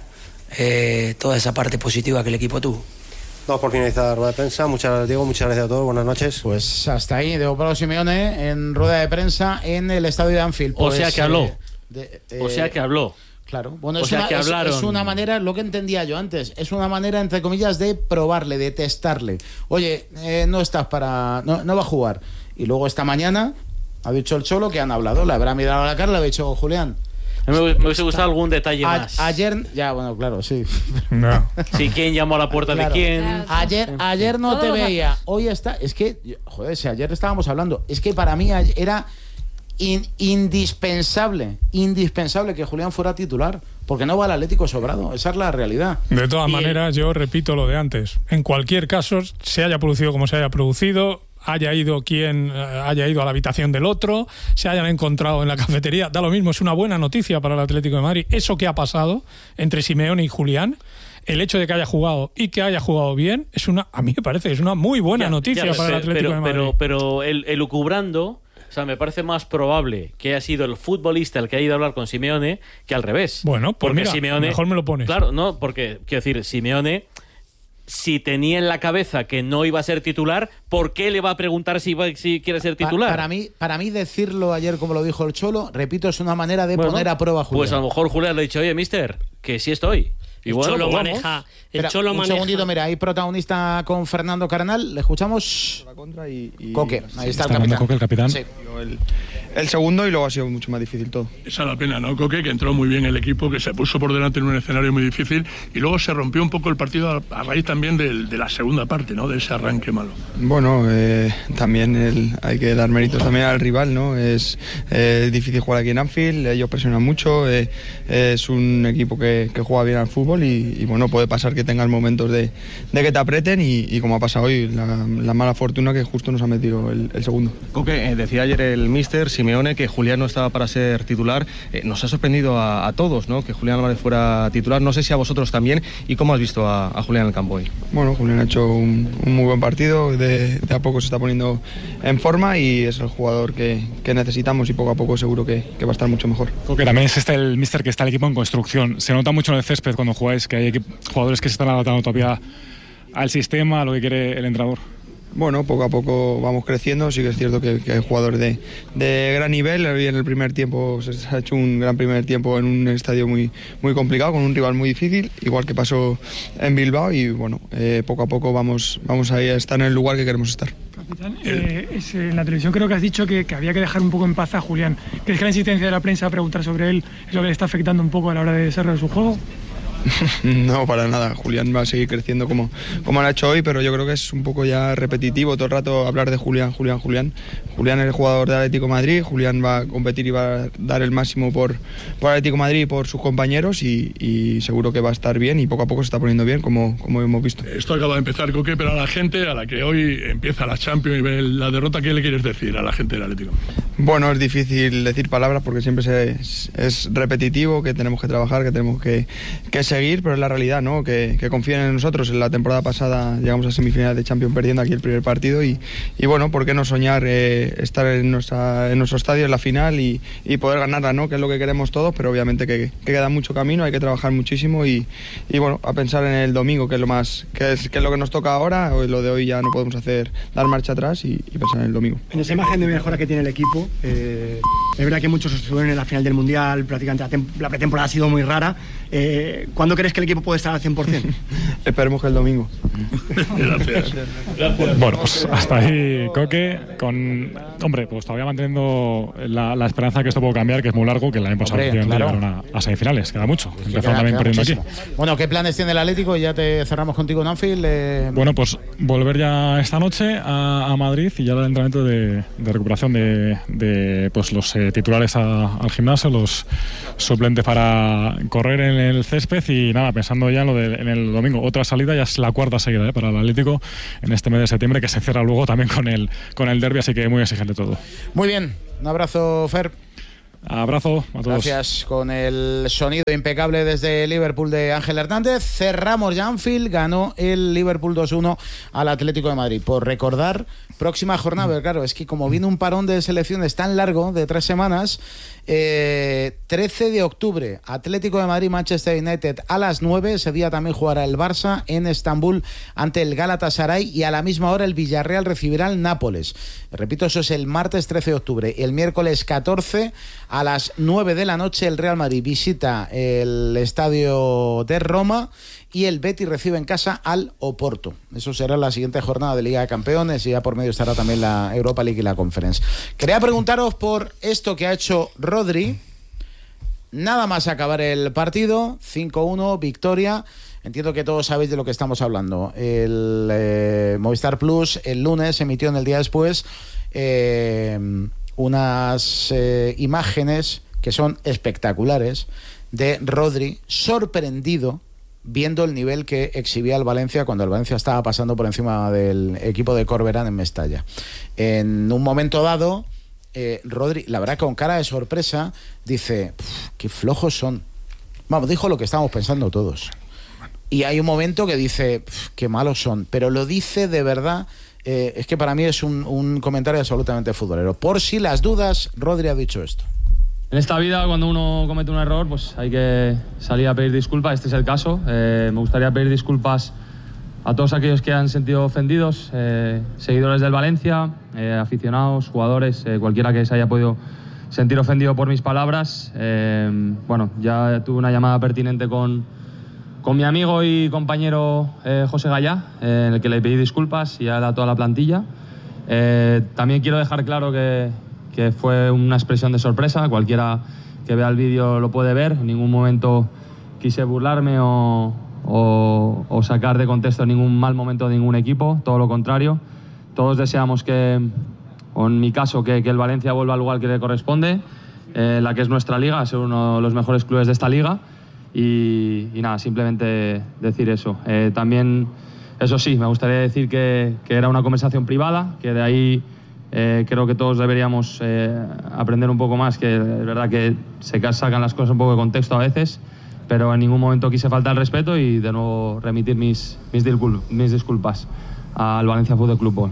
eh, toda esa parte positiva que el equipo tuvo. Vamos por finalizar la rueda de prensa. Muchas gracias, Diego. Muchas gracias a todos. Buenas noches. Pues hasta ahí, Diego Pablo Simeone en rueda de prensa en el estadio de Anfield. O pues, sea que habló. Eh, de, eh, o sea que habló. Claro. Bueno, o es, sea una, que es, hablaron. es una manera, lo que entendía yo antes, es una manera, entre comillas, de probarle, de testarle. Oye, eh, no estás para... No, no va a jugar. Y luego esta mañana ha dicho el Cholo que han hablado, le habrá mirado a la cara, le ha dicho Julián. A mí me, me hubiese gustado algún detalle a, más. Ayer, ya, bueno, claro, sí. No. Sí, quién llamó a la puerta claro. de quién. Claro. Ayer, ayer no Todos te los veía, datos. hoy está. Es que, joder, si ayer estábamos hablando, es que para mí era in, indispensable, indispensable que Julián fuera titular, porque no va al Atlético sobrado, esa es la realidad. De todas Y maneras, yo repito lo de antes. En cualquier caso, se haya producido como se haya producido, haya ido quien eh, haya ido a la habitación del otro, se hayan encontrado en la cafetería, da lo mismo, es una buena noticia para el Atlético de Madrid. Eso que ha pasado entre Simeone y Julián, el hecho de que haya jugado y que haya jugado bien, es una, a mí me parece, es una muy buena Ya, noticia ya, para pero, el Atlético pero, de Madrid. Pero, pero el, el lucubrando, o sea, me parece más probable que haya sido el futbolista el que haya ido a hablar con Simeone que al revés. Bueno, pues porque mira, Simeone, mejor me lo pones. Claro, no, porque, quiero decir, Simeone, si tenía en la cabeza que no iba a ser titular, ¿por qué le va a preguntar si, va, si quiere ser titular? Pa- para mí, para mí decirlo ayer como lo dijo el Cholo, repito, es una manera de Bueno, poner a prueba a Julián. Pues a lo mejor Julián le ha dicho, oye, mister, que sí estoy. Y El bueno, Cholo pues vamos. maneja. El Espera, Cholo un maneja. segundito, mira, hay protagonista con Fernando Carnal, le escuchamos. Coque, ahí está el capitán. Coque, el capitán. Sí. El, el segundo y luego ha sido mucho más difícil todo. Esa es la pena, ¿no, Coque? Que entró muy bien el equipo, que se puso por delante en un escenario muy difícil y luego se rompió un poco el partido a, a raíz también del, de la segunda parte, ¿no? De ese arranque malo. Bueno, eh, también el, hay que dar méritos también al rival, ¿no? Es eh, difícil jugar aquí en Anfield, ellos presionan mucho, eh, es un equipo que, que juega bien al fútbol y, y bueno, puede pasar que tengas momentos de, de que te aprieten y, y como ha pasado hoy, la, la mala fortuna que justo nos ha metido el, el segundo. Coque, eh, decía ayer el míster, si Simeone que Julián no estaba para ser titular. Eh, nos ha sorprendido a, a todos, ¿no?, que Julián Álvarez fuera titular. No sé si a vosotros también. ¿Y cómo has visto a, a Julián en el campo hoy? Bueno, Julián ha hecho un, un muy buen partido, de, de a poco se está poniendo en forma y es el jugador que, que necesitamos y poco a poco seguro que, que va a estar mucho mejor. Porque también es este el míster que está el equipo en construcción. Se nota mucho en el césped cuando jugáis que hay jugadores que se están adaptando todavía al sistema, a lo que quiere el entrenador. Bueno, poco a poco vamos creciendo, sí que es cierto que, que hay jugadores de, de gran nivel. Hoy en el primer tiempo se ha hecho un gran primer tiempo en un estadio muy, muy complicado, con un rival muy difícil, igual que pasó en Bilbao y bueno, eh, poco a poco vamos, vamos a estar en el lugar que queremos estar. Capitán, eh, es, en la televisión creo que has dicho que, que había que dejar un poco en paz a Julián. ¿Crees que la insistencia de la prensa a preguntar sobre él es lo que le está afectando un poco a la hora de desarrollar su juego? No, para nada. Julián va a seguir creciendo como, como lo ha hecho hoy, pero yo creo que es un poco ya repetitivo todo el rato hablar de Julián, Julián, Julián. Julián es el jugador de Atlético de Madrid, Julián va a competir y va a dar el máximo por, por Atlético de Madrid y por sus compañeros y, y seguro que va a estar bien y poco a poco se está poniendo bien, como, como hemos visto. Esto acaba de empezar, Coque, pero a la gente a la que hoy empieza la Champions y ve la derrota, ¿qué le quieres decir a la gente del Atlético? Bueno, es difícil decir palabras porque siempre se, es, es repetitivo, que tenemos que trabajar, que tenemos que, que seguir, pero es la realidad, ¿no? Que, que confíen en nosotros. En la temporada pasada llegamos a semifinales de Champions perdiendo aquí el primer partido y, y bueno, ¿por qué no soñar eh, estar en, nuestra, en nuestro estadio en la final y, y poder ganarla, ¿no? Que es lo que queremos todos, pero obviamente que, que queda mucho camino, hay que trabajar muchísimo y, y bueno, a pensar en el domingo, que es lo más, que es, que es lo que nos toca ahora. Hoy, lo de hoy ya no podemos hacer, dar marcha atrás y, y pensar en el domingo. En esa imagen de mejora que tiene el equipo, eh, es verdad que muchos estuvieron en la final del Mundial, prácticamente la, la pretemporada ha sido muy rara. Eh, ¿Cuándo crees que el equipo puede estar al cien por ciento? Esperemos que el domingo. Gracias. Gracias. Bueno, pues hasta ahí, Coque, con... Hombre, pues todavía manteniendo la, la esperanza que esto puede cambiar, que es muy largo, que el año pasado Hombre, claro. llegaron a, a semifinales, queda mucho. Sí, Empezaron queda, también queda perdiendo muchísimo. aquí. Bueno, ¿qué planes tiene el Atlético? Ya te cerramos contigo en Anfield. Eh... Bueno, pues volver ya esta noche a, a Madrid y ya el entrenamiento de, de recuperación de, de pues los eh, titulares a, al gimnasio, los suplentes para correr en el césped y nada, pensando ya en, lo de, en el domingo. Otra salida, ya es la cuarta seguida eh, para el Atlético en este mes de septiembre, que se cierra luego también con el, con el derbi, así que muy exigente todo. Muy bien, un abrazo, Fer. Abrazo a todos. Gracias, con el sonido impecable desde Liverpool de Ángel Hernández. Cerramos ya Anfield, ganó el Liverpool dos uno al Atlético de Madrid. Por recordar, próxima jornada, pero claro, es que como viene un parón de selecciones tan largo, de tres semanas, eh, trece de octubre, Atlético de Madrid, Manchester United a las nueve, ese día también jugará el Barça en Estambul ante el Galatasaray y a la misma hora el Villarreal recibirá al Nápoles. Repito, eso es el martes trece de octubre. El miércoles catorce a las nueve de la noche el Real Madrid visita el estadio de Roma y el Betis recibe en casa al Oporto. Eso será la siguiente jornada de Liga de Campeones y ya por medio estará también la Europa League y la Conference. Quería preguntaros por esto que ha hecho Rodri. Nada más acabar el partido, cinco uno, victoria. Entiendo que todos sabéis de lo que estamos hablando. El eh, Movistar Plus el lunes emitió en el día después eh, unas eh, imágenes que son espectaculares de Rodri sorprendido viendo el nivel que exhibía el Valencia cuando el Valencia estaba pasando por encima del equipo de Corberán en Mestalla. En un momento dado, eh, Rodri, la verdad, con cara de sorpresa, dice: qué flojos son. Vamos, dijo lo que estábamos pensando todos. Y hay un momento que dice: qué malos son. Pero lo dice de verdad. Eh, es que para mí es un, un comentario absolutamente futbolero. Por si las dudas, Rodri ha dicho esto. En esta vida, cuando uno comete un error, pues hay que salir a pedir disculpas. Este es el caso. Eh, me gustaría pedir disculpas a todos aquellos que han sentido ofendidos, eh, seguidores del Valencia, eh, aficionados, jugadores, eh, cualquiera que se haya podido sentir ofendido por mis palabras. Eh, bueno, ya tuve una llamada pertinente con, con mi amigo y compañero eh, José Gallá, eh, en el que le pedí disculpas y a toda la plantilla. Eh, también quiero dejar claro que que fue una expresión de sorpresa. Cualquiera que vea el vídeo lo puede ver. En ningún momento quise burlarme o, o, o sacar de contexto ningún mal momento de ningún equipo, todo lo contrario. Todos deseamos que, o en mi caso, que, que el Valencia vuelva al lugar que le corresponde, eh, la que es nuestra liga, a ser uno de los mejores clubes de esta liga. Y, y nada, simplemente decir eso. Eh, también, eso sí, me gustaría decir que, que era una conversación privada, que de ahí Eh, creo que todos deberíamos eh, aprender un poco más, que es verdad que se sacan las cosas un poco de contexto a veces, pero en ningún momento quise faltar el respeto y de nuevo remitir mis, mis, discul mis disculpas al Valencia Fútbol Club.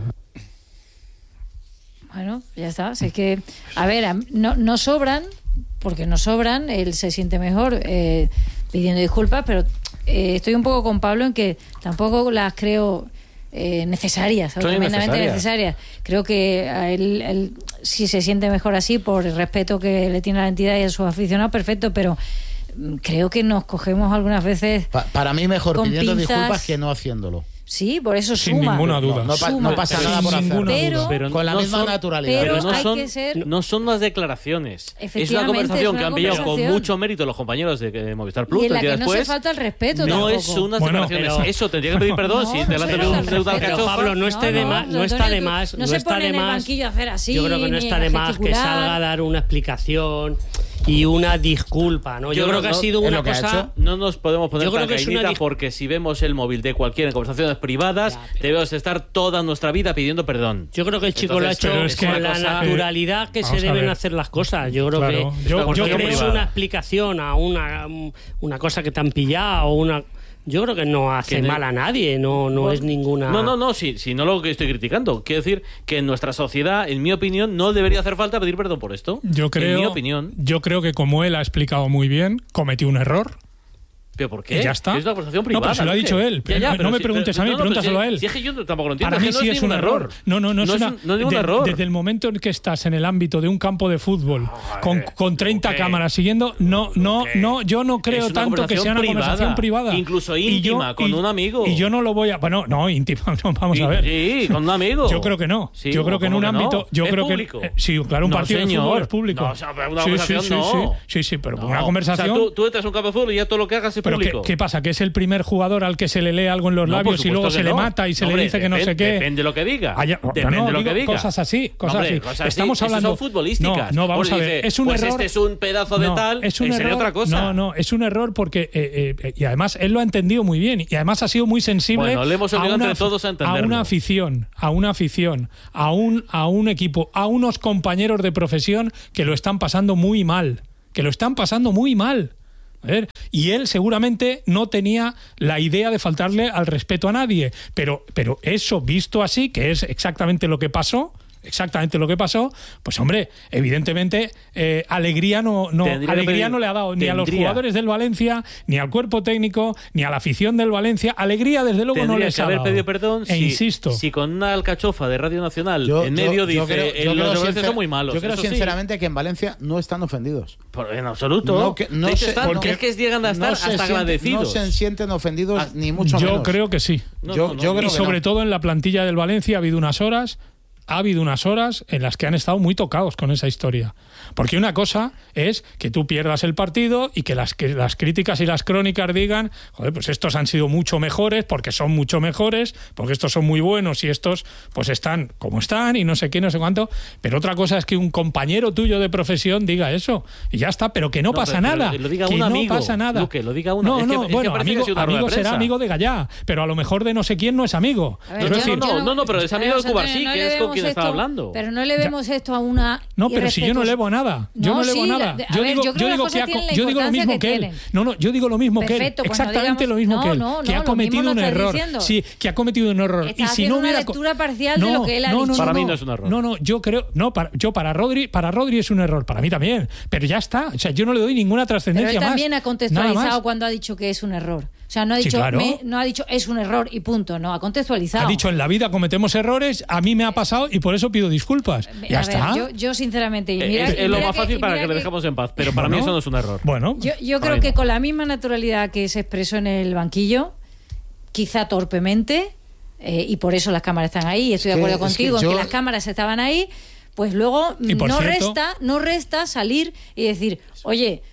Bueno, ya está. Si es que, a ver, no, no sobran, porque no sobran, él se siente mejor eh, pidiendo disculpas, pero eh, estoy un poco con Pablo en que tampoco las creo eh, necesarias, tremendamente necesarias. Creo que a él, él si se siente mejor así por el respeto que le tiene a la entidad y a sus aficionados, perfecto, pero creo que nos cogemos algunas veces pa para mí mejor pidiendo pinzas, disculpas que no haciéndolo. Sí, por eso sin suma. ninguna duda. No, no, pa suma. no pasa Pero, nada por hacerlo. Pero, pero con la no misma son, naturalidad. Pero, pero no, hay son, que ser... no son las declaraciones. Es una es conversación una que han pillado con mucho mérito los compañeros de, de Movistar Plus. Y en la que después, no se falta el respeto no tampoco. es unas bueno, declaraciones. pero, eso, tendría que pedir perdón no, si no delante de un deudor Pero cachofa. Pablo, no esté de más, no está de más, no, no se está pone de en el más. banquillo a hacer así. Yo creo que no está de más que salga a dar una explicación y una disculpa, ¿no? Yo, yo creo que no, ha sido una cosa... No nos podemos poner yo tan creo que cañita una... porque si vemos el móvil de cualquiera en conversaciones privadas, ya, pero... debemos estar toda nuestra vida pidiendo perdón. Yo creo que el chico Entonces, lo ha hecho con la cosa... naturalidad que Vamos se deben hacer las cosas. Yo creo claro. que yo, yo creo creo una explicación a una, una cosa que te han pillado o una... Yo creo que no hace que mal a nadie, no, no bueno, es ninguna... No, no, no, si, si no lo que estoy criticando. Quiero decir que en nuestra sociedad, en mi opinión, no debería hacer falta pedir perdón por esto. Yo creo, en mi opinión. Yo creo que como él ha explicado muy bien, cometió un error. ¿Pero por qué? Y ya está. Es una conversación privada. No, pero se lo ha dicho él. Ya, ya, no, no me si, preguntes pero, a mí, no, no, pregúntaselo si, a él. Si es que yo tampoco lo entiendo. Para mí no sí es es un error. error. No, no, no, no es, una, no es ningún de, error. Desde el momento en que estás en el ámbito de un campo de fútbol oh, con, con treinta okay. cámaras siguiendo, no, no, okay. no, yo no creo tanto que sea una privada, conversación privada. Incluso íntima, yo, con y, un amigo. Y yo no lo voy a... Bueno, no, íntima, no, vamos y, a ver. Sí, con un amigo. Yo creo que no. Sí, yo creo que en un ámbito... Yo creo que... Sí, claro, un partido de fútbol es público. No, o sea, una conversación no. Sí, sí, pero una conversación... Tú entras a un campo de fútbol y ya todo lo que hagas es público. ¿Qué pasa? ¿Que es el primer jugador al que se le lee algo en los no, labios y luego se no. le mata y se no, le dice que no sé qué? Depende de lo que diga. Allá, depende no, de lo digo, que diga. Cosas así, cosas hombre, así. Cosas Estamos así. hablando. Son futbolísticas. No, no vamos Porque a ver. Dice, es un pues error. Este es un pedazo de no, tal. Es un sería error. otra cosa. No, no, es un error porque eh, eh, y además él lo ha entendido muy bien y además ha sido muy sensible. Bueno, le hemos obligado entre todos a entenderlo. A una afición, a una afición, a un a un equipo, a unos compañeros de profesión que lo están pasando muy mal, que lo están pasando muy mal. A ver, y él seguramente no tenía la idea de faltarle al respeto a nadie, pero, pero eso visto así, que es exactamente lo que pasó, exactamente lo que pasó, pues hombre, evidentemente eh, alegría no, no alegría no le ha dado ni tendría. a los jugadores del Valencia, ni al cuerpo técnico, ni a la afición del Valencia. Alegría desde luego tendría no les que ha haber dado. pedido perdón. E si, insisto, si con una alcachofa de Radio Nacional yo, en medio yo, dice yo creo, yo los creo de Valencia son muy malos. Yo creo eso sinceramente sí. que en Valencia no están ofendidos. Por, en absoluto. No, que, no se, están, porque es que llegan a estar no hasta siente, agradecidos. No se sienten ofendidos ah, ni mucho yo menos. Yo creo que sí. No, yo, no, no, yo no, creo y que sobre no. todo en la plantilla del Valencia ha habido unas horas ha habido unas horas en las que han estado muy tocados con esa historia. Porque una cosa es que tú pierdas el partido y que las, que las críticas y las crónicas digan, joder, pues estos han sido mucho mejores, porque son mucho mejores, porque estos son muy buenos y estos pues están como están y no sé qué, no sé cuánto. Pero otra cosa es que un compañero tuyo de profesión diga eso y ya está, pero que no, no pasa pero, nada. Pero lo diga que un no amigo, pasa nada. Luque, lo diga uno. No, es no, que, es bueno, que amigo, que amigo será amigo de Gallá, pero a lo mejor de no sé quién no es amigo. Ver, no, decir, no, no, no, pero es amigo de Cubarsí, no que es con quien esto, estaba hablando. Pero no le vemos ya. esto a una. No, pero si yo no elevo nada. Yo no, no elevo sí, nada. La, yo ver, digo, yo yo digo que ha, yo digo lo mismo que, que él. No, no, yo digo lo mismo Perfecto, que él. Pues exactamente no digamos, lo mismo no, que él. No, que no, ha cometido un error. Diciendo. Sí, que ha cometido un error. Está y si no hubiera una lectura parcial no, de lo que él ha no, dicho. No, para no, mí no es un error. No, no, yo creo, no, para, yo para Rodri, para Rodri es un error, para mí también. Pero ya está. O sea, yo no le doy ninguna trascendencia más. Pero él también más, ha contextualizado cuando ha dicho que es un error. O sea, no ha dicho, sí, claro. me, no ha dicho es un error y punto. No, ha contextualizado. Ha dicho en la vida cometemos errores, a mí me ha pasado y por eso pido disculpas. Ya a está. Ver, yo, yo sinceramente. Y mira, es, y es lo mira más fácil que, para que, que le dejemos en paz, pero para bueno, mí eso no es un error. Bueno, yo, yo creo que con la misma naturalidad que se expresó en el banquillo, quizá torpemente, eh, y por eso las cámaras están ahí, y estoy de acuerdo que, contigo es que en yo... que las cámaras estaban ahí, pues luego no cierto, resta, no resta salir y decir, oye,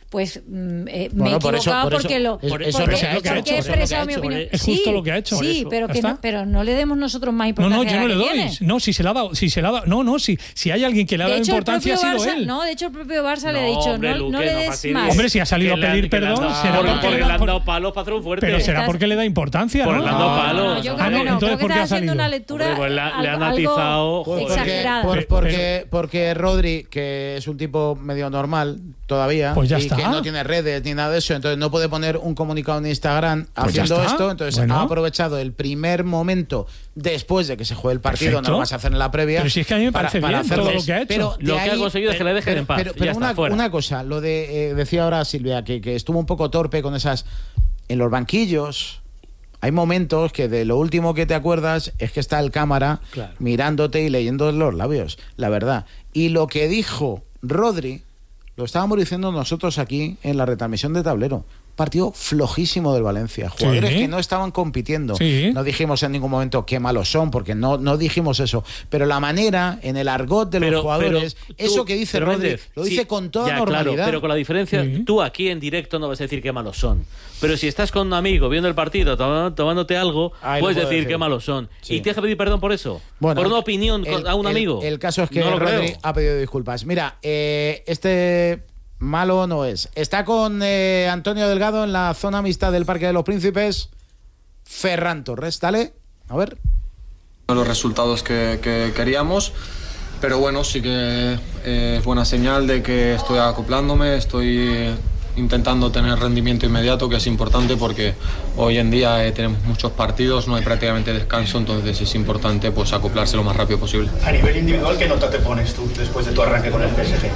pues mm, eh, Bueno, me he por eso- equivocado por eso- porque lo es- porque, eso es lo que ha porque hecho, he eso es lo que ha expresado mi hecho. opinión. Es justo Sí, lo que ha hecho. Sí, pero ¿Ya que está? no, pero no le demos nosotros más No, importancia. no, yo no a le la que doy. tiene. No, si se le ha dado, si se le ha dado. No, no, si, si hay alguien que le ha De dado hecho, el importancia ha propio sido Barça, él. no, de hecho el propio Barça le ha No, dicho, hombre, no, Luque, no le no des fastidies. más. Hombre, si ha salido Que le a han- pedir que le han perdón, dado- será porque porque le le da- han dado palos para hacer un fuerte. Pero será Estás- porque le da importancia, Por ¿no? el dando No, palos. no, yo creo Ah, no, que no, entonces, creo que ¿por qué está ha haciendo salido? una lectura Hombre, pues la- le han algo atizado. Pues exagerada. Porque, por- Pero- porque, porque Rodri, que es un tipo medio normal todavía, Pues ya y está. que no tiene redes ni nada de eso, entonces no puede poner un comunicado en Instagram Pues ya haciendo está. esto, entonces Bueno. ha aprovechado el primer momento después de que se juegue el partido, Perfecto. no lo vas a hacer en la previa. Pero si es que a mí me parece bien todo lo que ha hecho. Pero Lo de que ha ahí- conseguido es que le dejen pero- en paz. Pero, y pero ya está, una, fuera. una cosa, lo de, eh, decía ahora Silvia, que, que estuvo un poco torpe con esas... En los banquillos hay momentos que de lo último que te acuerdas es que está el cámara Claro. mirándote y leyendo los labios, la verdad. Y lo que dijo Rodri, lo estábamos diciendo nosotros aquí en la retransmisión de Tablero. Partido flojísimo del Valencia. Jugadores Sí. que no estaban compitiendo. Sí. No dijimos en ningún momento qué malos son, porque no, no dijimos eso. Pero la manera, en el argot de los Pero- jugadores, pero tú- eso que dice pero Rodri, Méndez, lo sí, dice con toda ya, normalidad. Claro, pero con la diferencia, Sí. tú aquí en directo no vas a decir qué malos son. Pero si estás con un amigo viendo el partido, tom- tomándote algo, Ahí lo puedes puedo decir, decir. qué malos son. Sí. Y tienes que pedir perdón por eso. Bueno, por una opinión el- a un el- amigo. El, caso es que No lo Rodri creo. ha pedido disculpas. Mira, eh, este malo no es. Está con eh, Antonio Delgado en la zona mixta del Parque de los Príncipes. Ferran Torres, dale. A ver. Los resultados que, que queríamos, pero bueno, sí que eh, es buena señal de que estoy acoplándome, estoy intentando tener rendimiento inmediato, que es importante porque hoy en día eh, tenemos muchos partidos, no hay prácticamente descanso, entonces es importante pues acoplarse lo más rápido posible. A nivel individual, ¿qué nota te pones tú después de tu arranque con el P S G?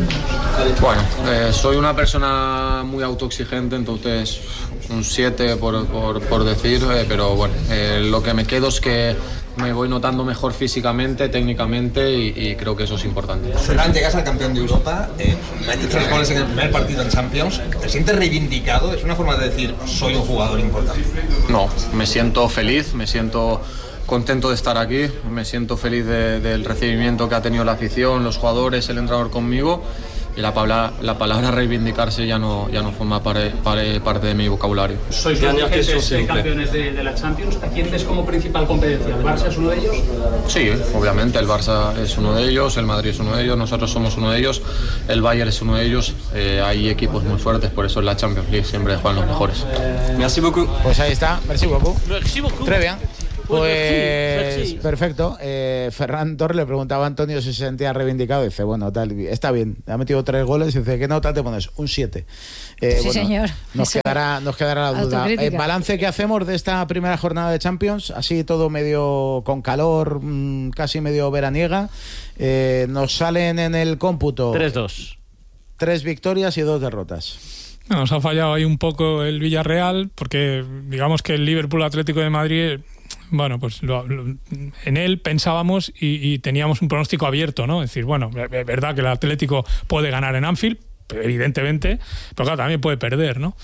Bueno, eh, soy una persona muy autoexigente, entonces un siete por, por, por decir, eh, pero bueno, eh, lo que me quedo es que me voy notando mejor físicamente, técnicamente y, y creo que eso es importante. Ferran, llegas al campeón de Europa, eh, metes tres goles en el primer partido en Champions, ¿te sientes reivindicado? Es una forma de decir, soy un jugador importante. No, me siento feliz, me siento contento de estar aquí, me siento feliz de- del recibimiento que ha tenido la afición, los jugadores, el entrenador conmigo. Y la palabra, la palabra reivindicarse ya no, ya no forma pare- pare- parte de mi vocabulario. Sois dos vigentes eh, campeones de, de la Champions. ¿A quién ves como principal competencia? ¿El Barça es uno de ellos? Sí, obviamente el Barça es uno de ellos, el Madrid es uno de ellos, nosotros somos uno de ellos, el Bayern es uno de ellos. Eh, hay equipos muy fuertes, por eso en la Champions League siempre juegan los mejores. Merci beaucoup. Pues ahí está. Merci beaucoup. Merci beaucoup. Très bien. Pues Pues merci. perfecto. Eh, Ferran Torres le preguntaba a Antonio si se sentía reivindicado. Dice, bueno, tal, está bien. Ha metido tres goles. Dice, ¿qué nota te pones? Un siete. Eh, Sí, señor. Nos Eso- quedará, nos quedará la duda. Autocrítica. El balance que hacemos de esta primera jornada de Champions, así todo medio con calor, mm, casi medio veraniega. Eh, nos salen en el cómputo tres dos. Tres victorias y dos derrotas. Nos ha fallado ahí un poco el Villarreal, porque digamos que el Liverpool Atlético de Madrid, bueno, pues lo- lo- en él pensábamos y, y teníamos un pronóstico abierto, ¿no? Es decir, bueno, es verdad que el Atlético puede ganar en Anfield, evidentemente, pero claro, también puede perder, ¿no?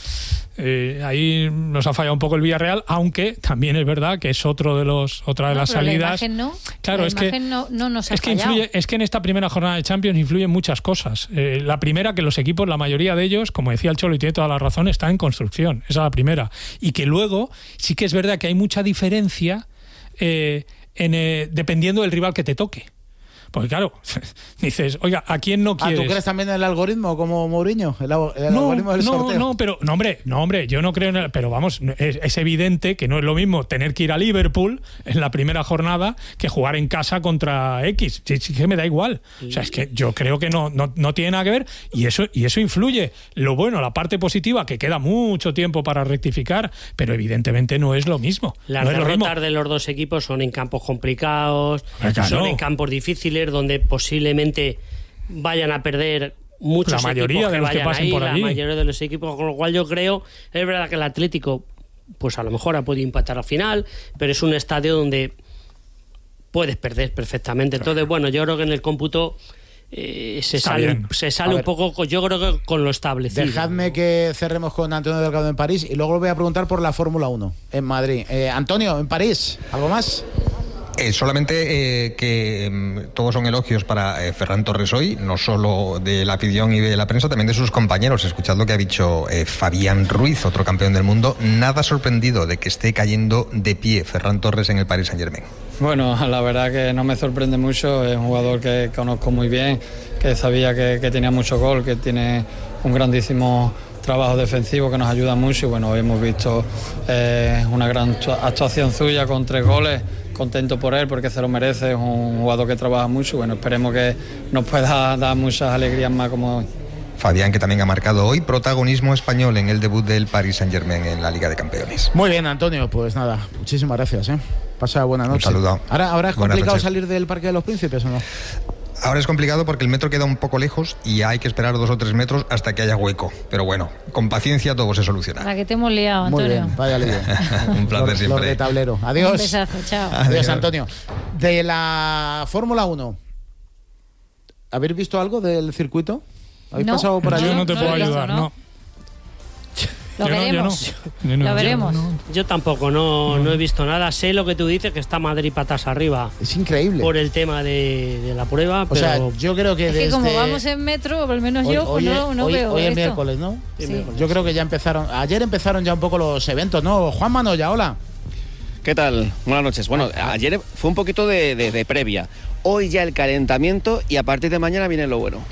Eh, ahí nos ha fallado un poco el Villarreal, aunque también es verdad que es otro de los otra de No, las pero salidas. La imagen no. Claro, la es que imagen no, no nos ha es que fallado. influye, es que en esta primera jornada de Champions influyen muchas cosas. Eh, la primera, que los equipos, la mayoría de ellos, como decía el Cholo y tiene toda la razón, está en construcción. Esa es la primera. Y que luego sí que es verdad que hay mucha diferencia eh, en, eh, dependiendo del rival que te toque. Porque claro, dices, oiga, ¿a quién no Ah, quieres? ¿tú crees también en el algoritmo como Mourinho? El, al- el No, algoritmo del no, sorteo. no, pero no, hombre, no, hombre, yo no creo en el, pero vamos, es, es evidente que no es lo mismo tener que ir a Liverpool en la primera jornada que jugar en casa contra X. Sí, sí que me da igual. O sea, es que yo creo que no, no, no tiene nada que ver y eso, y eso influye. Lo bueno, la parte positiva, que queda mucho tiempo para rectificar, pero evidentemente no es lo mismo. Las no es lo mismo. derrotas de los dos equipos son en campos complicados, Ah, claro. son en campos difíciles donde posiblemente vayan a perder muchos La mayoría equipos de que los que vayan pasen ahí, por la allí. mayoría de los equipos, con lo cual yo creo, es verdad que el Atlético pues a lo mejor ha podido empatar al final, pero es un estadio donde puedes perder perfectamente. Entonces, bueno, yo creo que en el cómputo eh, se Está sale, bien. se A sale un ver. poco, con- yo creo que con lo establecido. Dejadme que cerremos con Antonio Delgado en París y luego os voy a preguntar por la Fórmula uno en Madrid. Eh, Antonio, en París, ¿algo más? Eh, solamente eh, que eh, todos son elogios para eh, Ferran Torres hoy, no solo de la afición y de la prensa, también de sus compañeros. Escuchad lo que ha dicho eh, Fabián Ruiz, otro campeón del mundo. Nada sorprendido de que esté cayendo de pie Ferran Torres en el Paris Saint-Germain. Bueno, la verdad que no me sorprende mucho. Es un jugador que conozco muy bien, que sabía que, que tenía mucho gol, que tiene un grandísimo trabajo defensivo que nos ayuda mucho. Y bueno, hoy hemos visto eh, una gran actuación suya con tres goles. Contento por él porque se lo merece, es un jugador que trabaja mucho y bueno, esperemos que nos pueda dar muchas alegrías más como hoy. Fabián, que también ha marcado hoy protagonismo español en el debut del Paris Saint-Germain en la Liga de Campeones. Muy bien, Antonio, pues nada, muchísimas gracias, ¿eh? Pasa buena noche. Un saludo. Ahora, ahora es complicado salir del Parque de los Príncipes, ¿o no? Ahora es complicado porque el metro queda un poco lejos y hay que esperar dos o tres metros hasta que haya hueco. Pero bueno, con paciencia todo se soluciona. Para que te hemos liado, Antonio. Muy bien, vaya lío. Un placer los, siempre. Los de tablero. Adiós. Un besazo, chao. Adiós, Adiós, Antonio. De la Fórmula uno, ¿habéis visto algo del circuito? ¿Habéis no, pasado por allí? Yo no te puedo ayudar, no. Lo yo veremos. No, yo no. Lo veremos. Yo, yo tampoco, no, no. no he visto nada. Sé lo que tú dices, que está Madrid patas arriba. Es increíble. Por el tema de, de la prueba. O pero... sea, yo creo que es desde... que como vamos en metro, o al menos hoy, yo, pues hoy, no, no hoy, veo hoy es esto. miércoles, ¿no? Sí. Miércoles. Yo creo que ya empezaron... Ayer empezaron ya un poco los eventos, ¿no? Juan Manoya, hola. ¿Qué tal? Buenas noches. Bueno, ayer fue un poquito de, de, de previa. Hoy ya el calentamiento y a partir de mañana viene lo bueno.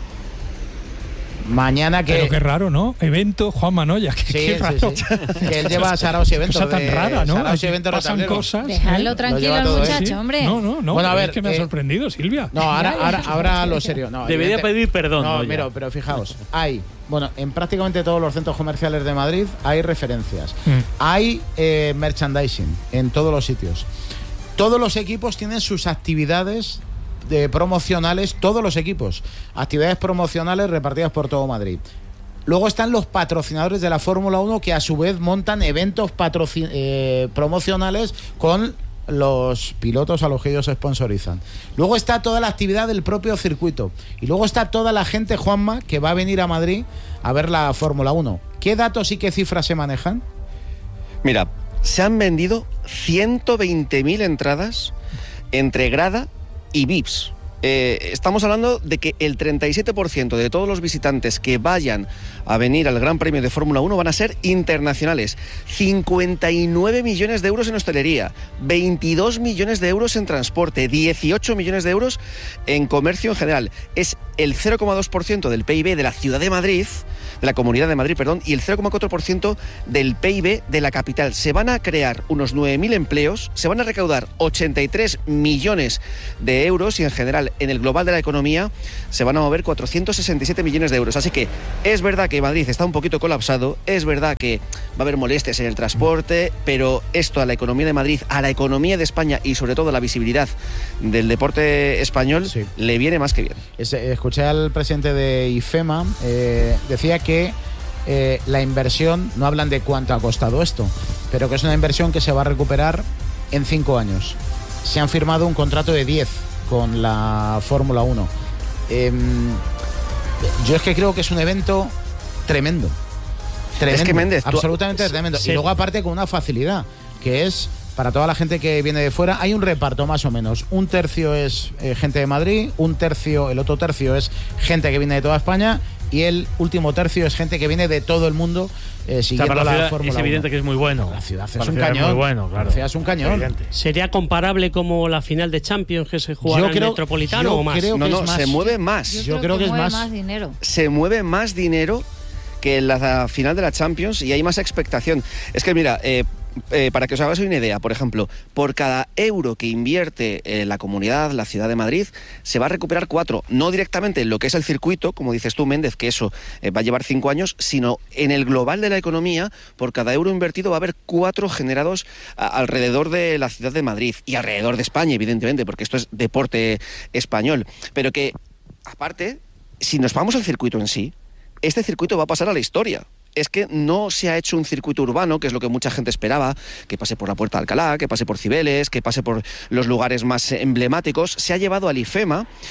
Mañana que... Pero qué raro, ¿no? Evento Juan Manoya. Que, sí, qué raro. Sí, sí. Que él lleva a Saraos y Eventos. Cosa tan de... rara, ¿no? Saraos y Eventos pasan cosas. Dejadlo ¿eh? tranquilo al muchacho, ¿sí? hombre. No, no, no. Bueno, a ver, es que me ha eh, sorprendido, Silvia. No, ahora, ahora, ahora lo serio. No, Debería evidente... pedir perdón. No, no mira, pero fijaos, hay, bueno, en prácticamente todos los centros comerciales de Madrid hay referencias. Mm. Hay eh, merchandising en todos los sitios. Todos los equipos tienen sus actividades de promocionales, todos los equipos. Actividades promocionales repartidas por todo Madrid. Luego están los patrocinadores de la Fórmula uno que a su vez montan eventos patrocin- eh, promocionales con los pilotos a los que ellos sponsorizan. Luego está toda la actividad del propio circuito. Y luego está toda la gente, Juanma, que va a venir a Madrid a ver la Fórmula uno. ¿Qué datos y qué cifras se manejan? Mira, se han vendido ciento veinte mil entradas entre grada y V I Ps. Eh, estamos hablando de que el treinta y siete por ciento de todos los visitantes que vayan a venir al Gran Premio de Fórmula uno van a ser internacionales. cincuenta y nueve millones de euros en hostelería, veintidós millones de euros en transporte, dieciocho millones de euros en comercio en general. Es el cero coma dos por ciento del P I B de la ciudad de Madrid, de la Comunidad de Madrid, perdón, y el cero coma cuatro por ciento del P I B de la capital. Se van a crear unos nueve mil empleos, se van a recaudar ochenta y tres millones de euros y en general en el global de la economía se van a mover cuatrocientos sesenta y siete millones de euros. Así que es verdad que Madrid está un poquito colapsado, es verdad que va a haber molestias en el transporte, pero esto a la economía de Madrid, a la economía de España y sobre todo a la visibilidad del deporte español, sí, le viene más que bien. Es, escuché al presidente de IFEMA, eh, decía que eh, la inversión, no hablan de cuánto ha costado esto, pero que es una inversión que se va a recuperar en cinco años. Se han firmado un contrato de diez con la Fórmula uno. Eh, yo es que creo que es un evento tremendo. Tremendo. Es que Méndez, absolutamente tú, tremendo. sí. Y luego aparte con una facilidad, que es para toda la gente que viene de fuera, hay un reparto más o menos. Un tercio es eh, gente de Madrid, un tercio, el otro tercio es gente que viene de toda España y el último tercio es gente que viene de todo el mundo eh, siguiendo, o sea, la, la Fórmula uno. Es evidente que es muy bueno. La ciudad es para un ciudad cañón. Es muy bueno, claro. La ciudad es un cañón. ¿Sería comparable como la final de Champions que se jugará en el Metropolitano o más? No, no, se mueve más. Yo, yo creo, creo que, que es más. más dinero. Se mueve más dinero que en la final de la Champions y hay más expectación. Es que mira, eh, eh, para que os hagáis una idea, por ejemplo, por cada euro que invierte eh, la comunidad, la ciudad de Madrid, se va a recuperar cuatro, no directamente en lo que es el circuito, como dices tú, Méndez, que eso eh, va a llevar cinco años, sino en el global de la economía, por cada euro invertido va a haber cuatro generados a, alrededor de la ciudad de Madrid y alrededor de España, evidentemente, porque esto es deporte español. Pero que, aparte, si nos vamos al circuito en sí, este circuito va a pasar a la historia. Es que no se ha hecho un circuito urbano, que es lo que mucha gente esperaba, que pase por la Puerta de Alcalá, que pase por Cibeles, que pase por los lugares más emblemáticos. Se ha llevado al IFEMA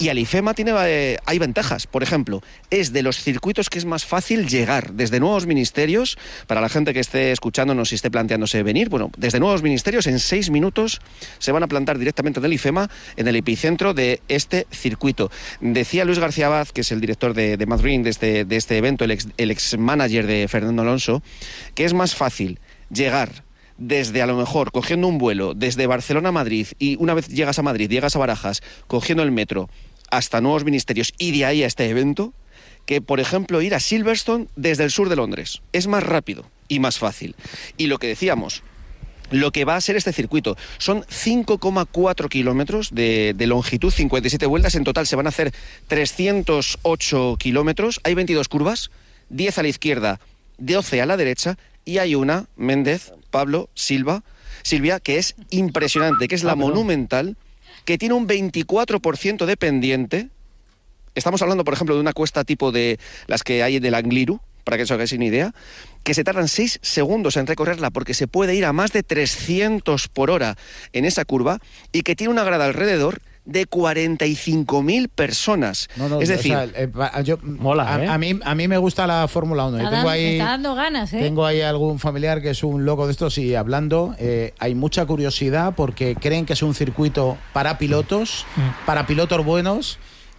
Y al IFEMA tiene, eh, hay ventajas. Por ejemplo, es de los circuitos que es más fácil llegar desde nuevos ministerios. Para la gente que esté escuchándonos y esté planteándose venir, bueno, desde nuevos ministerios en seis minutos se van a plantar directamente en el IFEMA, en el epicentro de este circuito. Decía Luis García Abad, que es el director de, de Madrid de este, de este evento, el ex, el ex manager de Fernando Alonso, que es más fácil llegar desde, a lo mejor, cogiendo un vuelo desde Barcelona a Madrid, y una vez llegas a Madrid, llegas a Barajas, cogiendo el metro hasta nuevos ministerios y de ahí a este evento, que, por ejemplo, ir a Silverstone desde el sur de Londres. Es más rápido y más fácil. Y lo que decíamos, lo que va a ser este circuito son cinco coma cuatro kilómetros de, de longitud, cincuenta y siete vueltas. En total se van a hacer trescientos ocho kilómetros. Hay veintidós curvas, diez a la izquierda, doce a la derecha, y hay una, Méndez, Pablo, Silva, Silvia, que es impresionante, que es la monumental, que tiene un veinticuatro por ciento de pendiente. Estamos hablando, por ejemplo, de una cuesta tipo de las que hay del Angliru, para que os hagáis una idea, que se tardan seis segundos en recorrerla porque se puede ir a más de trescientos por hora en esa curva, y que tiene una grada alrededor de cuarenta y cinco mil personas. No, no, es decir, o sea, eh, yo, mola, a, ¿eh? a, mí, a mí me gusta la Fórmula uno. Está, tengo dando, ahí, está dando ganas, ¿eh? Tengo ahí algún familiar que es un loco de estos, y hablando, eh, hay mucha curiosidad porque creen que es un circuito para pilotos, mm. para pilotos buenos,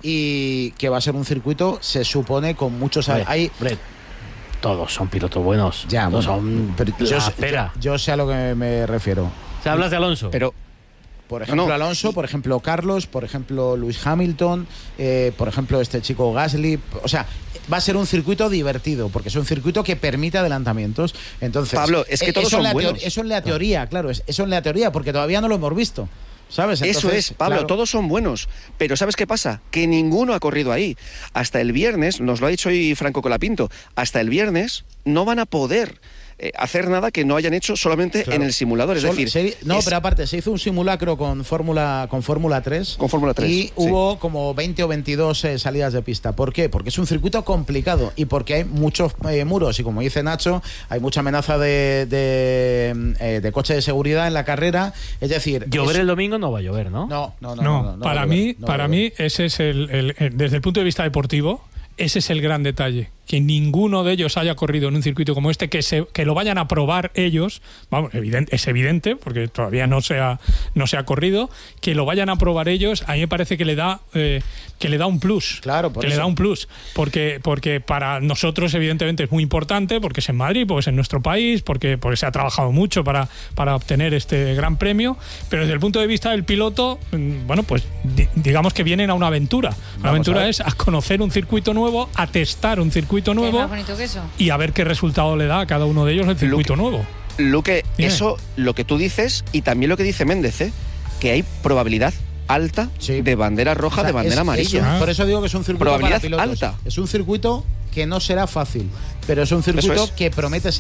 y que va a ser un circuito, se supone, con muchos... Hombre, hay, hombre, todos son pilotos buenos. Ya, todos bueno, son pero la yo, espera. Yo, yo sé a lo que me refiero. O sea, hablas de Alonso. Pero por ejemplo, no. Alonso, por ejemplo, Carlos, por ejemplo, Lewis Hamilton, eh, por ejemplo, este chico Gasly. O sea, va a ser un circuito divertido, porque es un circuito que permite adelantamientos. Entonces, Pablo, es que todos eso son en buenos. Eso en la teoría, claro, eso en la teoría, porque todavía no lo hemos visto. ¿Sabes? Entonces, eso es, Pablo, claro. Todos son buenos, pero ¿sabes qué pasa? Que ninguno ha corrido ahí. Hasta el viernes, nos lo ha dicho hoy Franco Colapinto, hasta el viernes no van a poder eh, hacer nada que no hayan hecho solamente claro. en el simulador. Es Sol, decir, se, no, es... pero aparte, se hizo un simulacro con Fórmula con Fórmula tres. Con Fórmula tres. Y sí. hubo como veinte o veintidós eh, salidas de pista. ¿Por qué? Porque es un circuito complicado y porque hay muchos eh, muros. Y como dice Nacho, hay mucha amenaza de, de, eh, de coche de seguridad en la carrera. Es decir, llover es... el domingo no va a llover, ¿no? No, no, no. No, no, no, no para no mí, no para mí ese es el, el, el, desde el punto de vista deportivo, ese es el gran detalle. Que ninguno de ellos haya corrido en un circuito como este, que se que lo vayan a probar ellos, vamos, evidente, es evidente, porque todavía no se ha, no se ha corrido, que lo vayan a probar ellos, a mí me parece que le da eh, que le da un plus. Claro, por que eso. le da un plus. Porque, porque para nosotros, evidentemente, es muy importante, porque es en Madrid, porque es en nuestro país, porque, porque se ha trabajado mucho para, para obtener este gran premio, pero desde el punto de vista del piloto, bueno, pues di, digamos que vienen a una aventura. Una Vamos aventura a es a conocer un circuito nuevo, a testar un circuito nuevo más bonito que eso. Y a ver qué resultado le da a cada uno de ellos el circuito Luque, nuevo. Luque, eso, lo que tú dices, y también lo que dice Méndez, ¿eh? Que hay probabilidad alta sí. de bandera roja, o sea, de bandera es, amarilla. Es un, por eso digo que es un circuito probabilidad para pilotos. alta. Es un circuito que no será fácil, pero es un circuito es. que promete ser